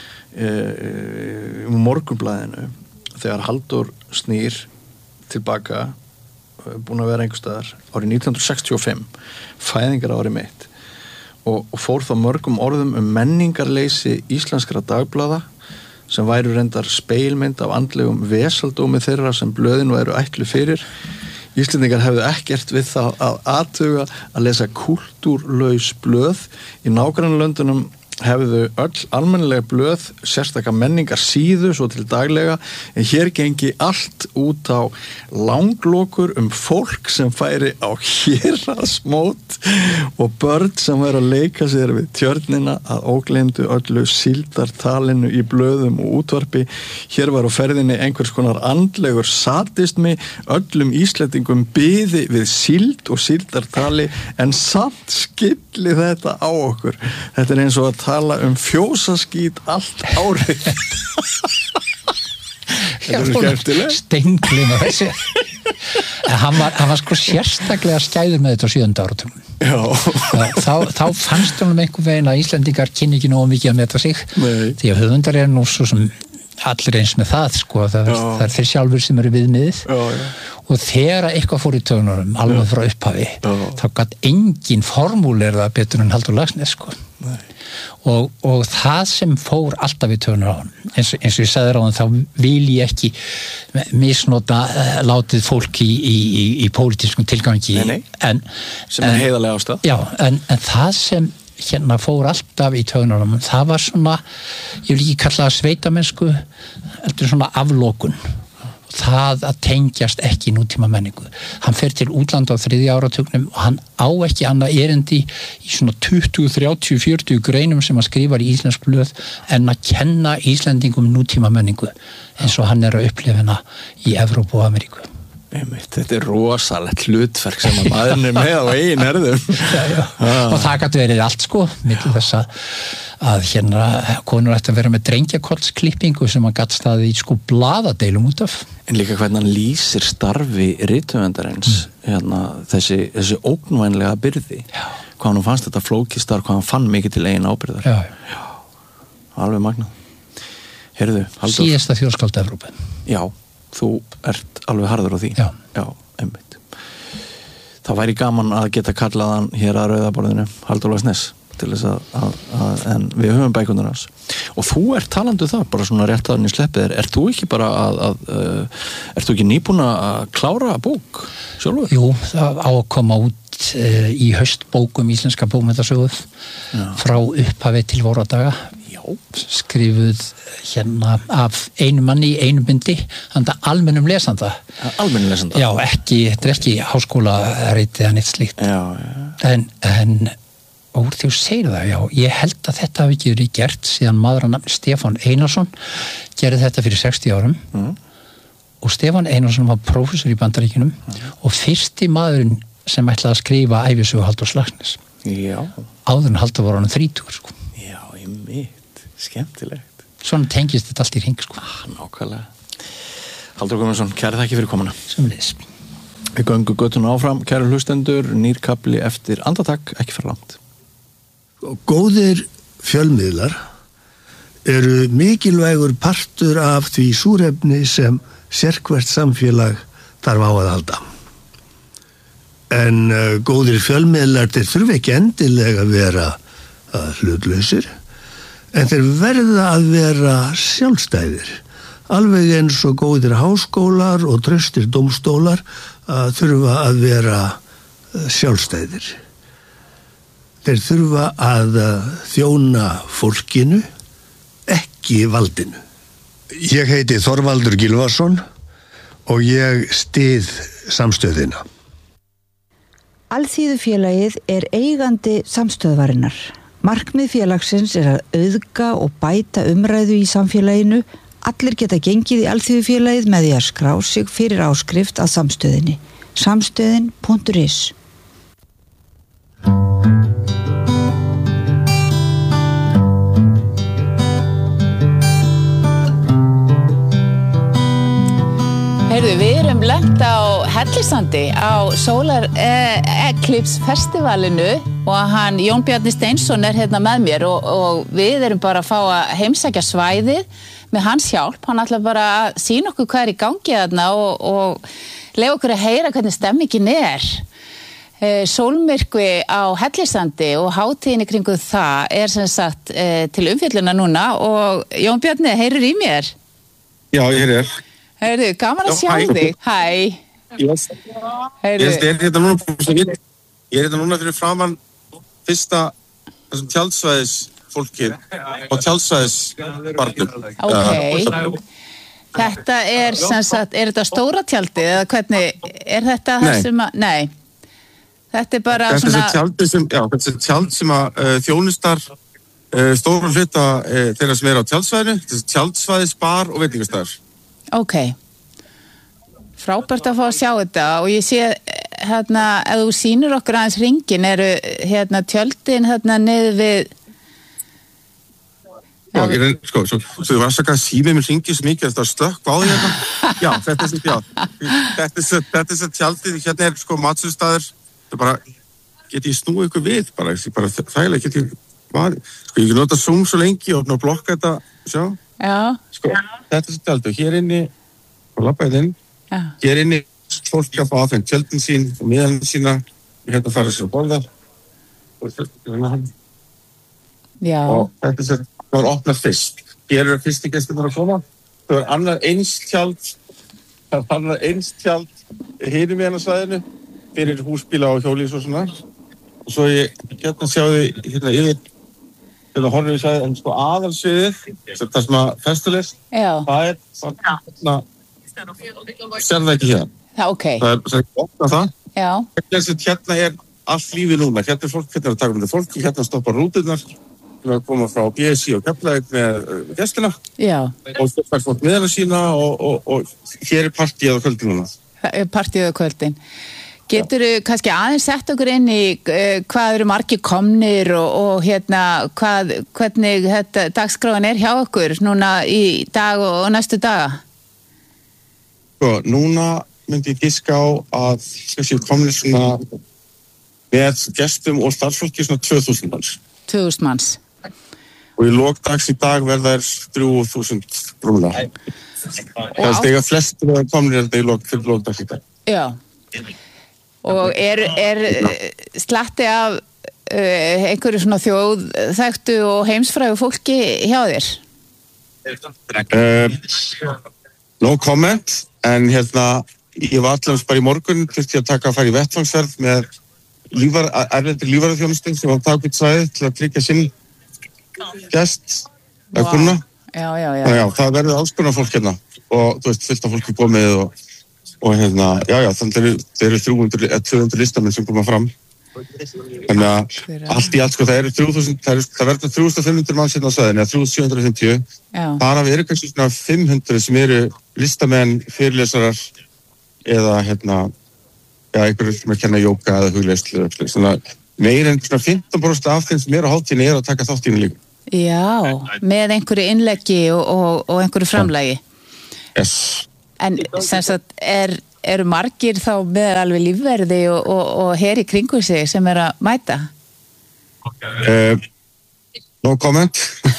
um Morgunblaðinu þegar Halldór snýr tilbaka, búin að vera einhvers staðar árið nítján hundruð sextíu og fimm, fæðingar árið mitt og, og fór þá mörgum orðum um menningarleysi íslenskra dagblaða sem væru reyndar speilmynd af andlegum vesaldómi þeirra sem blöðin væru ætlu fyrir. Íslendingar hefðu ekkert við það að athuga að lesa kultúrlaus blöð. Í nágrannalöndunum hefðu öll almennilega blöð, sérstaka menningar síðu svo til daglega, en hér gengi allt út á langlokur um fólk sem færi á héraðsmót og börn sem væri að leika sér við tjörnina að ógleymdu öllu síldartalinu í blöðum og útvarpi. Hér var á ferðinni einhvers konar andlegur sadismi, öllum Íslendingum biði við síld og síldartali en samt skilli þetta á okkur. Þetta er eins og að tala um fjósaskít allt árið. Þetta er skemmtileg. Steinglima þessi. En hann var, hann var sko sérstaklega skæður með þetta á sjöunda áratugum. Já. Þá, þá fannst honum einhvern veginn að Íslendingar kynni ekki nógu mikið að meta sig. Nei. Því að höfundar er nú svo sem allir eins með það, sko. Það, það er þeir sjálfur sem eru viðmiðið. Já, já. Og þegar eitthvað fór í tögunarum, alveg frá upphafi, já. Þá gat engin formúler það betur en Halldór Laxness, sko. Nei. Og, og það sem fór alltaf í tögunar á hann, eins, eins og ég sagði ráðan, þá vil ég ekki misnota uh, látið fólk í, í, í, í pólitískum tilgangi. Nei, nei. En, sem er heiðarlega ástæð. Já, en, en það sem hérna fór alltaf í tögunar á hann, það var svona, ég vil ekki kalla það sveitamennsku, heldur svona aflokun. Það að tengjast ekki nútíma menningu. Hann fer til útlanda á þriðja áratugnum og hann á ekki annað erindi í svona tuttugu, þrjátíu, fjörutíu greinum sem hann skrifar í íslensk blöð en að kenna Íslendingum nútíma menningu eins og hann er að upplifa hana í Evrópu og Ameríku. Einmitt, þetta er rosalegt hlutverk sem að maðurinn er með á eigin herðum. Já, já. Ah. Og það gæti verið allt, sko, milli þess að að hérna konur ætti að vera með drengjakollsklippingu sem hann gat staði í sko blaðadeilum út af. En líka hvernig hann lýsir starfi rithöfundarins, mm. hérna, þessi, þessi ógnvænlega byrði. Já. Hvað hann fannst þetta flókistar, hvað hann fann mikið til eigin ábyrðar. Já. Já. Alveg magnað. Heyrðu, Halldór. Síðasta þjóðskáld Evrópu. Já, þú ert alveg harður á því. Já. Já, einmitt. Það væri gaman að geta kallað hann hér að Rauðaborðinu, Halldór Laxness. Til þess að, að, að en við höfum bækunar hans og þú ert talandu það bara svona rétt að hann í sleppið er, er þú ekki bara að, að uh, ert þú ekki nýbúin að klára bók sjálfur? Jú, það á að koma út uh, í haustbókum íslenska bókmenntasöguð frá upphafi til voradaga. Já. Skrifuð hérna af einu manni í einu bindi handa almennum lesanda. Almennum lesanda? Já, ekki, þetta er ekki háskólaritið eða neitt slíkt. Já, já. En, en og úr því að segja það, já, ég held að þetta hafi ekki verið gert síðan maður að nafni Stefán Einarsson gerði þetta fyrir sextíu árum mm. og Stefán Einarsson var prófessor í Bandaríkjunum mm. og fyrsti maðurinn sem ætlaði að skrifa ævisögu Halldórs Laxness. Já. Áður en Halldór var honum þrítugur, sko. Einmitt, skemmtilegt. Svona tengist þetta allt í hring, sko. Ah, nákvæmlega. Halldór Guðmundsson, kæri þakki fyrir komuna. Sömuleiðis. Við göngum göttuna áfram, kæri hlustendur, nýr kafli eftir andartak, ekki fyrir langt. Góðir fjölmiðlar eru mikilvægur partur af því súrefni sem sérhvert samfélag þarf á að halda. En uh, góðir fjölmiðlar þeir þurfa ekki endilega að vera uh, hlutlausir, en þeir verða að vera sjálfstæðir. Alveg eins og góðir háskólar og traustir dómstólar uh, þurfa að vera uh, sjálfstæðir. Þeir þurfa að uh, þjóna fólkinu, ekki valdinu. Ég heiti Þorvaldur Gylfason og ég styð samstöðina. Alþýðufélagið er eigandi samstöðvarinnar. Markmið félagsins er að auðga og bæta umræðu í samfélaginu. Allir geta gengið í Alþýðufélagið með því að skrá sig fyrir áskrift að samstöðinni. samstöðin punktur is. Heyrðu, við erum lent á Hellisandi á Solar Eclipse festivalinu og hann Jón Bjarni Steinsson er hérna með mér og, og við erum bara að fá að heimsækja svæðið með hans hjálp. Hann ætlar bara að sýna okkur hvað er í gangi þarna og, og leyfa okkur að heyra hvernig stemmingin er. E, sólmyrkvi á Hellisandi og hátíðinni kringu það er sem sagt e, til umfjölluna núna og Jón Bjarni, heyrir í mér? Já, ég heyrir. Heyrðu, gaman að sjá þig. Hæ. Yes. Heyrðu. Yes, ég er hérna núna, ég er hérna núna fyrir framan fyrsta þessum tjaldsvæðis fólki og tjaldsvæðis barnum. Ok. Þetta er sem sagt, er þetta stóra tjaldið eða hvernig, er þetta það sem að, nei. Þetta er bara þetta svona... Þetta er tjaldið sem, já, þetta er tjald sem að uh, þjónustar uh, stóra hluta uh, þeirra sem er á tjaldsvæðinu. Þetta er tjaldsvæðis bar og veitingastæður. Ok, frábært að fá að sjá þetta og ég sé hérna, ef þú sýnir okkur aðeins hringin, eru hérna tjöldin hérna niður við... Já, ég er, sko, svo, svo þú var að saka að símið mér hringi svo mikið að það stökk á því hérna. Já, þetta er svo, já, þetta er svo, þetta er svo tjaldið, hérna er sko matsölustaður, það bara, get ég snúið ykkur við, bara, bara þægilega, get ég, var, sko, ég nota Zoom svo lengi og opna og blokka þetta, sjá. Já. Sko, þetta er svo tjaldið og hér inni, og labbaðið inn, já. Hér inni fólk að fá aðfengt tjöldin sín og miðalinn sína, ég hérna fara sér að borða og, já. Og þetta er svo, það var opnað fyrst. Hér eru fyrsti gestirnir að koma, það var annar eins tjald, það var annar eins tjald hinum í hennar svæðinu, fyrir húsbíla og hjólís og svona, og svo ég hérna sjáði hérna yfir Þetta horfum við sagði, en sko aðalsviðið, það sem að festulist, það er svona, sér það ekki hérna. Já, ok. Það er, það er opnað það. Já. Hérna er allt lífið núna, hérna er fólk, hérna er að taka um þetta fólk, hérna stoppa rúturnar, hérna að koma frá B S I og Keflavík með uh, gestina. Já. Og svo fær fólk miðana sína og, og, og hér er partíð á kvöldin núna. Partíð á kvöldin. Geturðu kannski aðeins sett okkur inn í uh, hvað eru margir komnir og, og hérna hvað, hvernig þetta, dagskráin er hjá okkur núna í dag og, og næstu daga? Sko, núna myndi ég giska á að þessi komnir svona með gestum og starfsfólki svona tvö þúsund manns. tvö þúsund manns. Og í lok dags í dag verða þær þrjú þúsund brúna. Það er stega flestir að komnir er þetta í lok, fyrir lok dags í dag. Já. Og er, er slatti af uh, einhverju svona þjóðþekktu og heimsfrægu fólki hjá þér? Uh, no comment, en hérna, ég var allavega bara í morgun til að taka að fara í vettvangsferð með lífar, erlendir lífvarðarþjónustin sem var að taka út svæðið til að tryggja sinn gest eða kuna. Já, já, já. Þannig já, það verður alls konar fólk hérna og þú veist, fullt af fólki komið og og hérna, já, já, þannig að þeir eru þrjú hundruð eða tvö hundruð listamenn sem koma fram. Þannig að allt í allt, sko, það eru þrjú þúsund, það, er, það verður þrjú þúsund fimm hundruð manns hérna á svæðinu, eða þrjú þúsund sjö hundruð fimmtíu. Bara við erum kannski svona fimm hundruð sem eru listamenn, fyrirlesarar eða, hérna, já, einhverjum sem er að kenna jóga eða hugleyslu. Svona meir en svona fimmtán prósent af þeim sem eru á hátíðinni eru að taka þátt í henni líka. Já, með einhverju innleggi og, og, og einhverju framlagi. Yes. En sem sagt, er, eru margir þá með alveg lífverði og, og, og her í kringu sig sem er að mæta? Uh, no comment.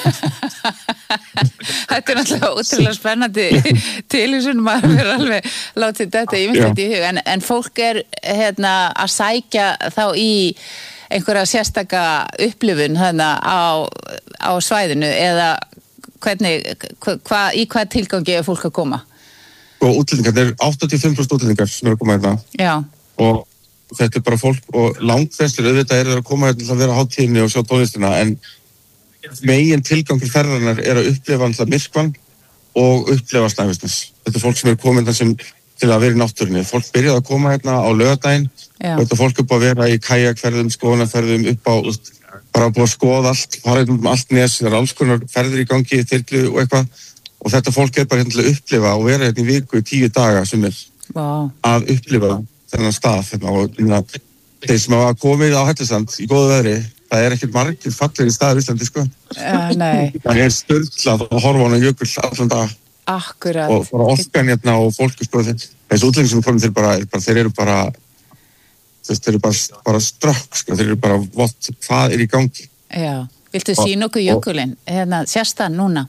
Þetta er náttúrulega ótrúlega spennandi tilhugsun, maður verður alveg látið þetta ímyndilegt í hug, en, en fólk er hérna að sækja þá í einhverja sérstaka upplifun hérna á, á svæðinu eða hvernig, hva, í hvað tilgangi er fólk að koma? Og útlendingar, það er áttatíu og fimm prósent útlendingar sem eru að koma hérna. Já. Og þetta er bara fólk, og langflestir auðvitað eru að koma hérna til að vera á hátíðinni og sjá tónlistina, en megin tilgangur ferðarinnar er að upplifa alltaf myrkvann og upplifa Snæfellsnes. Þetta er fólk sem er komin þar sem til að vera í náttúrunni. Fólk byrjaði að koma hérna á laugardaginn og þetta fólk upp að vera í kajakferðum, skoðunarferðum, upp á, bara búið að skoða allt, fara um allt nes, það er alls konar ferðir í gangi, þyrlu og eitthvað, og þetta fólk er bara hérna til að upplifa og vera hérna í viku í tíu daga sem er wow. Að upplifa þennan stað hérna, og hérna, þeir sem hafa komið á Hellisland í góðu veðri, það er ekkert margir fallegir staðir í Íslandi, sko. Uh, nei. Það er sturlað að horfa á hana jökull allan dag. Akkurat. Og bara orkan hérna og fólki, sko, þessi útlendingar sem komið, þeir, bara, bara, þeir eru bara, þeir eru bara, bara strökk, sko, þeir eru bara, what, hvað er í gangi? Já, viltu sína okkur jökulinn, hérna, sérst það núna?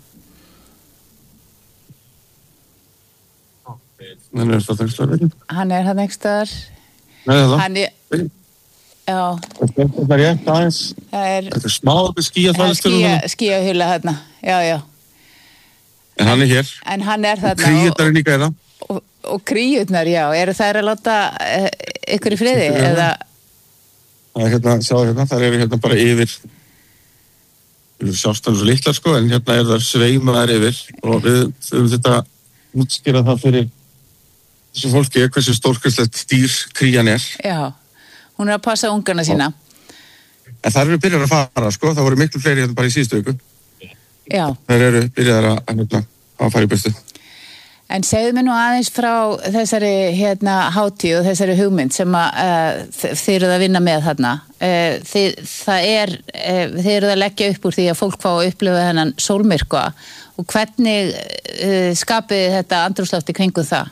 Hann er það ekki staðar. Hann er hann ekki staðar. Nei, það. Hann er... Já. Það er rétt aðeins. Það er... Þetta er smá skíahvæðistur. Skía, skíahula hérna, já, já. En hann er hér. En hann er þarna. Kríurnar er líka hérna. Og, og kríurnar, já. Eru þær að láta uh, ykkur í friði, eða? Það er hérna, sjáðu hérna, þær eru hérna bara yfir, sjálfstæðan svo litlar, sko, en hérna er það sveimaðar yfir og við þurfum þetta útskýra það fyrir þessu fólki, hversu stórkastlegt dýr krían er. Já. Hún er að passa ungarna sína. En þær eru byrjar að fara, sko. Það voru miklu fleiri hérna bara í síðustu viku. Já. Þær eru byrjar að, að, að fara í burtu. En segðu mér nú aðeins frá þessari hérna hátíð og þessari hugmynd sem að uh, þið eruð að vinna með þarna. Uh, þið, það er, uh, þið eruð að leggja upp úr því að fólk fá að upplifa þennan sólmyrkva og hvernig uh, skapið þetta andrúmsloft í kringum það?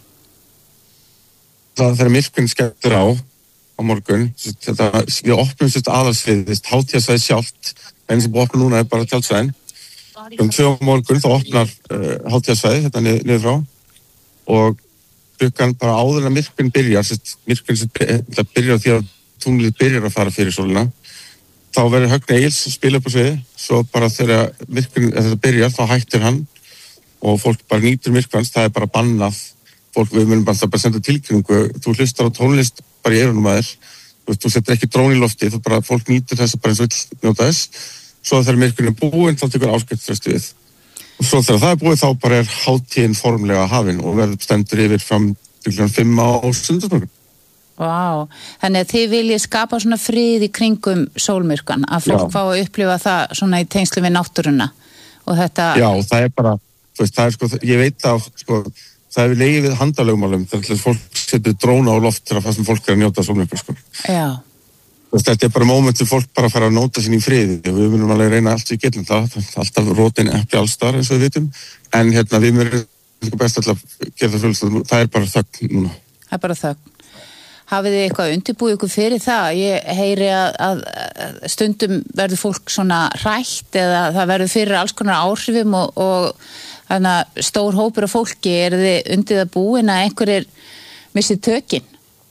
Það þegar myrkvinn skellur á á morgun, þetta, við opnum sérst aðalsviðið, hátíðasvæði sjálft, en sem við opnum núna er bara tjaldsvæðin. Um tvö á morgun þá opnar uh, hátíðasvæði, þetta nið, niður frá, og klukkan bara áður en að myrkvinn byrjar, sérst, myrkvinn sem byrjar því að tunglið byrjar að fara fyrir sólina, þá verður Högni Egils að spila upp á sviði, svo bara þegar myrkvinn þetta byrjar, þá hættir hann, og fólk bara nýtur myrkvans, það er bara bannað. Fólk, við munum bara, bara senda tilkynningu, þú hlustar á tónlist bara í eyrunum að þér, þú, þú setur ekki drón í lofti, þú bara, fólk nýtur þess að bara eins og vill njóta þess, svo þegar myrkurinn er búinn, þá tekur áskriftfresti við. Og svo þegar það er búið, þá bara er hátíðin formlega hafin og verður stendur yfir fram til klukkan fimm á sunnudagsmorgun. Vá, þannig að þið viljið skapa svona frið í kringum sólmyrkvan, að fólk Já. Fá að upplifa það svona í tengslu við náttúruna og þetta... Já, það er bara, þú veist, það er sko, ég veit að, sko, það er við legið við handalögumálum þegar fólk setur dróna á loft til að það sem fólk er að njóta sólmyrkva, sko. Já. Þetta er bara móment sem fólk bara fara að nóta sín í friði og við munum alveg reyna allt við getum það, alltaf rótin epli allstar eins og við vitum, en hérna við munum best alltaf gera það fölst, það er bara þögn núna. Það er bara þögn. Hafið þið eitthvað undirbúið ykkur fyrir það? Ég heyri að, að, að stundum verður fólk svona hrætt eða það verður fyrir alls konar áhrifum og, og þannig að stór hópur af fólki, er þið undið að búin að einhverjir missið tökin?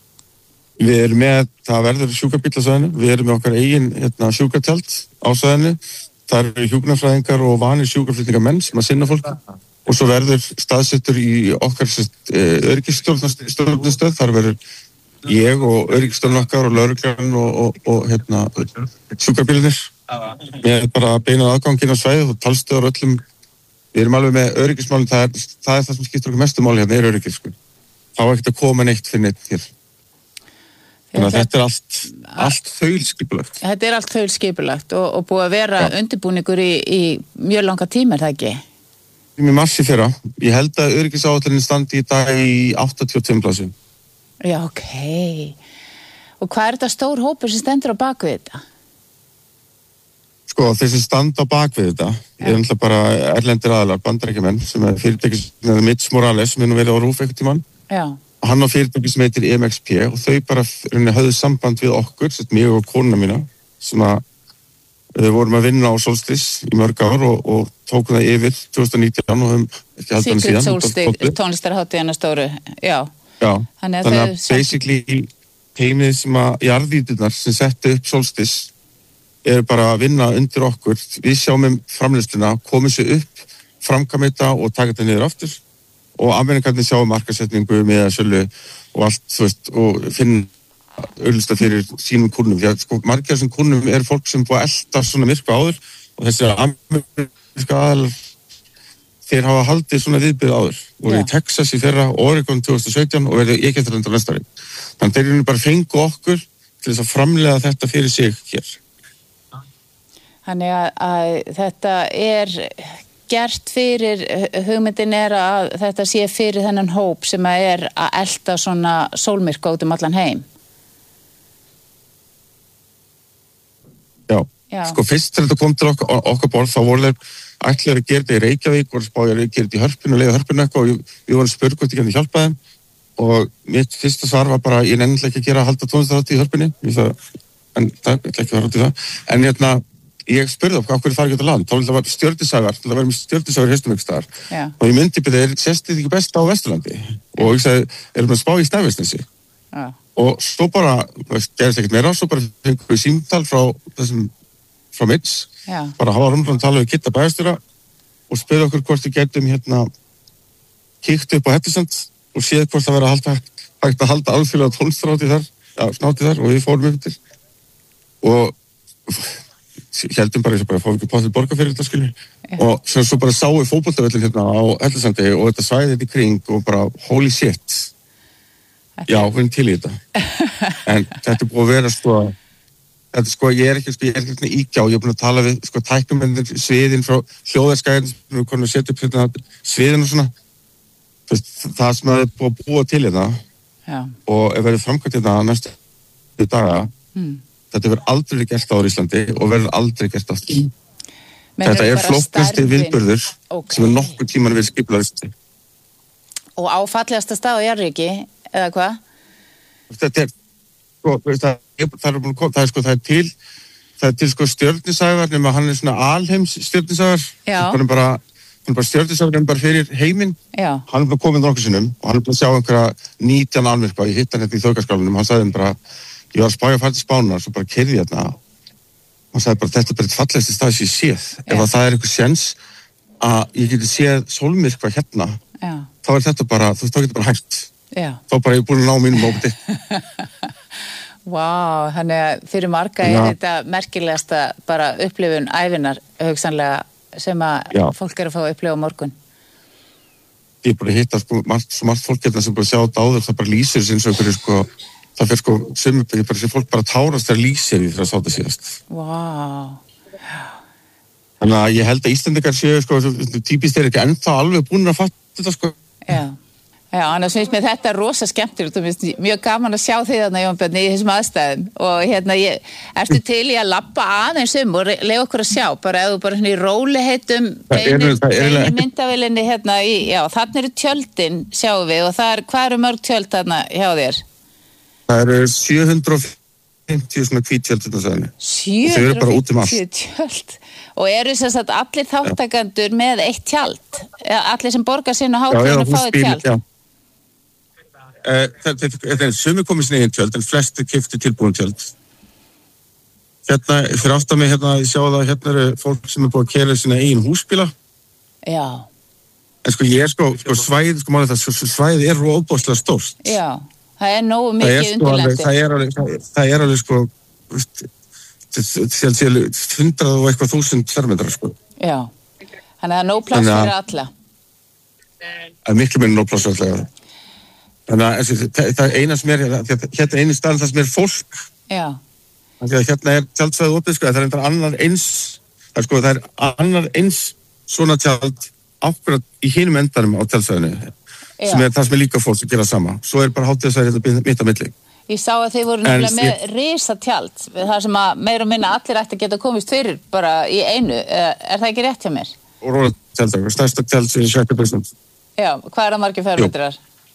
Við erum með, það verður sjúkrabíll á svæðinu, við erum með okkar eigin hérna, sjúkratjald á svæðinu, það eru hjúkrunarfræðingar og vanir sjúkraflutningamenn sem að sinna fólk og svo verður staðsettur í okkar öryggisstjórnastöð, þar verður ég og öryggisstjórn okkar og lögreglan og, og, og hérna, sjúkrabílunir með bara beinað aðganginn á svæðið og talstöður öllum, við erum alveg með öryggismálinn, það er það, er það sem skiptir okkur mestu máli hérna, er öryggis, sko. Þá er ekkert að koma neitt fyrir neitt hér. Þannig að þetta er allt, allt þaulskipulagt. Þetta er allt þaulskipulagt og, og búið að vera ja. Undirbúningur í, í mjög langa tíma, er það ekki? Í massi fyrra. Ég held að öryggisáætlunin standi í dag í áttatíu og tvö plásum. Já, ok. Og hvað er þetta stór hópur sem stendur á baku þetta? Sko, þeir sem standa á bakvið þetta, er alltaf bara erlendir aðalar, bandarækjumenn, sem er fyrirtæki sem er Mitch Morales, sem er nú verið á Rúf einhvern tímann. Já. Hann á fyrirtæki sem heitir M X P og þau bara höfðu samband við okkur, sett mig og konuna mína, sem að við vorum að vinna á Solstice í mörg ár og, og tókum það yfir tvö þúsund og nítján og höfum ekki haldið hann síðan. Secret Solstice, tónlistarhátíðina stóru, já. Já, þannig að, þannig að þau... basically teimið sem að jarðýturnar sem settu upp Solstice eru bara að vinna undir okkur. Við sjáum um framleiðsluna, komum sér upp, framkvæma þetta og taka þetta niður aftur og Amerikarnir sjáum markasetningu með að sölu og allt, þú veist, og finna auðvitað fyrir sínum kúnnum. Því að sko, margir sem kúnnum er fólk sem búið að elda svona myrkva áður og þessi ameríska aðal þeir hafa haldið svona viðbyrð áður. Voru í Texas í fyrra, Oregon tvö þúsund og sautján og verið ekki eftir enda næsta ári. Þannig þeir eru bara fengu okkur til þess að framleiða þetta fyrir sig hér. Þannig að, að þetta er gert fyrir, hugmyndin er að þetta sé fyrir þennan hóp sem að er að elda svona sólmyrkva út um allan heim. Já, Já. Sko fyrst þegar þetta kom til okkar, okkar borð þá voru þeir ætlaði að gera þetta í Reykjavík og spáði að gera þetta í Hörpunni og leiða Hörpunni eitthvað og við vorum spurð hvort ég gæti hjálpa þeim og mitt fyrsta svar var bara ég nenni ekki að gera að halda tónlistarhátíð í Hörpunni en það er ekki að vera út í það en hérna ég spurði á hverju fara ekki út á land, þá vil það vera stjörnusagar, það verður með stjörnusagar heistum ykkur staðar yeah. og ég myndi byrja, er sérstið ekki best á Vesturlandi og ég sagði, erum við að spá í Snæfellsnesi yeah. og svo bara, gerðist ekkert meira, svo bara fengum við símtal frá þessum, frá Mitch, yeah. bara hafa rumlan tala við Kitta bæjarstjóra og spurði okkur hvort við getum hérna kíkt upp á Hellisand og séð hvort það verður að halda, hægt að halda alþjóðlega tónlistarhátíð þar, já, snátíð þar og við fórum upp til og heldum bara þess að bara fá ekki potið borga fyrir þetta skilur yeah. og svo, svo bara sáu fótboltavöllin hérna á Hellisandi og þetta svæði þetta í kring og bara holy shit okay. já, við erum til í þetta en þetta er búið að vera sko þetta sko, ég er ekki, sko, ég er ekki ígjá ég er búin að tala við, sko, tæknumendir sviðin frá hljóðarskæðin við konum að setja upp hérna sviðin og svona Þess, það sem það er búið að búa til þetta yeah. og ef verður framkvæmt hérna næstu daga mm. Þetta verður aldrei gert á Íslandi og verður aldrei gert aftur. Men þetta er flóknasti viðburður okay. sem er nokkuð tíman við skiplaðist. Og áfallegasta stað á Jarðríki, eða hvað? Þetta er, sko, það er, það er, það er, sko, það er til, það er til, sko, stjörnusagar, nema hann er svona alheims stjörnusagar. Já. Hann er bara, hann er bara stjörnusagar, hann er bara fyrir heiminn. Já. Hann er bara komið nokkuð sinnum og hann er bara að sjá einhverja nítján almyrkva. Ég hitt hann hérna í þjóðgarðsskálanum, hann sagði hann bara ég var að spája að fara til Spánar svo bara keyrði ég hérna og sagði bara þetta er bara eitt fallegasti stað sem ég séð yeah. ef að það er einhver séns að ég geti séð sólmyrkva hérna yeah. þá er þetta bara, þú veist, þá getur bara hægt yeah. þá bara ég er búin að ná mínum óbúti Vá, wow, þannig að fyrir marga er ja. Þetta merkilegasta bara upplifun ævinar hugsanlega sem að Já. Fólk er að fá að upplifa á morgun Ég er bara að hitta sko, margt, svo margt fólk hérna sem bara sjá þetta áður það bara lýsir sinns og einhverju sko það fyrir sko, sem ég bara sé fólk bara tárast þegar lýsir því þegar það sá þetta síðast. Vá. Wow. Þannig að ég held að Íslendingar séu, sko, típist er ekki ennþá alveg búin að fatta þetta, sko. Já. Já, annars finnst mér þetta rosa skemmtilegt og finnst mjög gaman að sjá þig þarna, Jón Bjarni, í þessum aðstæðum og hérna, ég, ertu til í að labba aðeins um og leiða okkur að sjá, bara eða bara svona í róliheitum beinu myndavélinni hérna í, já, þarna eru tjöldin, sjáum við, og það er, hvað eru mörg tjöld þarna hjá þér? Það eru sjö hundruð og fimmtíu svona hvítjöld þetta sæðinu. sjö hundruð og fimmtíu tjöld. Og eru þess að allir þáttakandur með eitt tjald? Allir sem borgar sín og hátíðinu fáið tjald? Já, uh, þetta er sumi komið sinni einn tjöld, en flesti keyptu tilbúin tjöld. Hérna, fyrir aftan mig, hérna, ég sjá það, hérna eru fólk sem er búið að keyra sína eigin húsbíla. Já. En sko, ég er sko, sko svæðið, sko, málið það, svæðið er róbóðslega stórt. Já. Það er nógu mikið undirlendi. Það er alveg, það, það er alveg sko, hundrað og eitthvað þúsund fermetrar sko. Já, þannig að það er nóg pláss fyrir alla. Það er miklu meira nóg pláss fyrir alla. Þannig að það, það eina sem er, hérna er eini staðan það sem er fólk. Já. Þannig að hérna er tjaldsvæðið opið sko, það er einhver annar eins, það er sko, það er annar eins svona tjald ákveðat í hinum endanum á tjaldsvæðinu. Sem er það sem er líka fólk sem gera sama. Svo er bara hátíðasvæðið hérna mitt á milli. Ég sá að þið voru nefnilega með risatjald, þar sem að meira og minna allir ætti að geta komist fyrir bara í einu. Er það ekki rétt hjá mér? Og róla tjaldar, stærsta tjald sem sjötta prósent. Já, hvað er það margir fermetrar?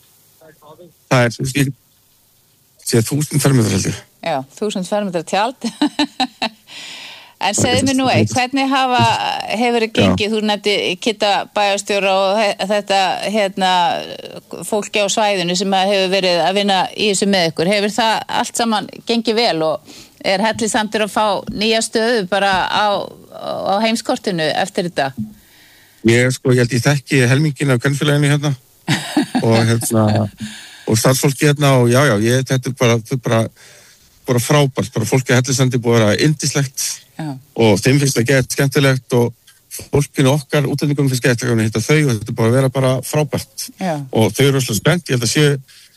Það er, þú veist, séð þúsund fermetrar heldur. Já, þúsund fermetrar tjald. En segðu mér nú eitt, hvernig hafa, hefur þið gengið, þú nefndi Kitta bæjarstjóra og þetta hérna, fólki á svæðinu sem hefur verið að vinna í þessu með ykkur, hefur það allt saman gengið vel og er Hellissandur að fá nýja stöðu bara á, á heimskortinu eftir þetta? Ég, sko, ég held ég þekki helmingin af kvenfélaginu hérna og hérna, og starfsfólki hérna og já, já, ég, þetta er bara, þetta er bara, bara frábært, bara fólki að Hellissandi búið að vera yndislegt. Já. Og þeim finnst það gett skemmtilegt og fólkinu okkar útlendingum finnst gett að hitta þau og þetta er bara að vera bara frábært. Já. Og þau eru alltaf spennt, ég held að séu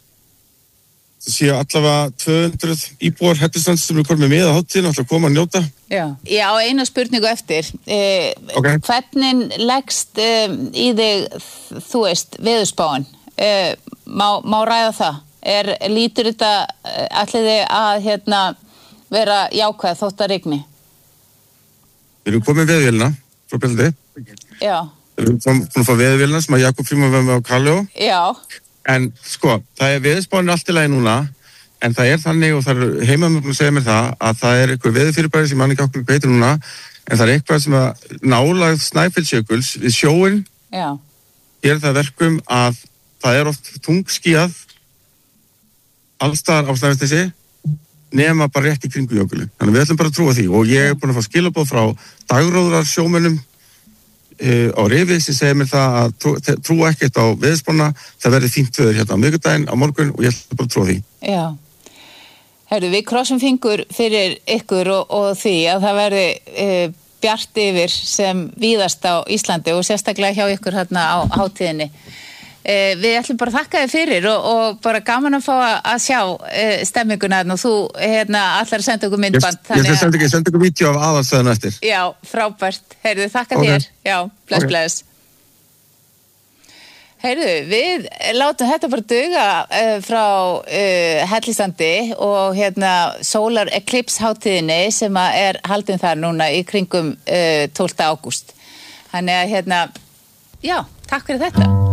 það séu allavega tvö hundruð íbúar Hellissands sem eru komið með á hátíðina og ætla að koma að njóta. Já, ég á eina spurningu eftir. Eh, okay. Hvernig leggst eh, í þig, þú veist, veðurspáin? Eh, má, má ræða það? Er, lítur þetta allir þið að hérna, vera jákvæð þótt að rigni? Við erum komið veðvélina frá Bjaldi. Já. Við erum búin að fá veðvélina sem að Jakob Frímann var með á Kalló. Já. En sko, það er veðurspáin allt í lagi núna, en það er þannig og það er heimamöfnum að segja mér það að það er eitthvað veðurfyrirbæri sem mann ekki okkur heitir núna, en það er eitthvað sem að nálægð Snæfellsjökuls við sjóin. Já. Gerir það verkum að það er oft tungskíað allstaðar á Snæfellsnesi nema bara rétt í kringu jökulinn. Þannig við ætlum bara að trúa því og ég er búin að fá skilaboð frá dagróðrar sjómönnum uh, á Rifi sem segir mér það að trú, trúa ekkert á veðurspána, það verði fínt veður hérna á miðvikudaginn á morgun og ég ætlum bara að trúa því. Já. Herru, við krossum fingur fyrir ykkur og, og því að það verði uh, bjart yfir sem víðast á Íslandi og sérstaklega hjá ykkur hérna á hátíðinni. Eh, við ætlum bara að þakka þið fyrir og, og bara gaman að fá að, að sjá eh, stemminguna og þú hérna allar að senda okkur myndband. Ég, ég senda ekki, senda okkur vídeo af aðalstöðun eftir. Já, frábært. Heyrðu, þakka okay. þér. Já, bless, okay. bless. Heyrðu, við látum þetta bara duga uh, frá uh, Hellissandi og hérna Solar Eclipse hátíðinni sem er haldin þar núna í kringum uh, tólfta ágúst. Þannig að hérna, já, takk fyrir þetta.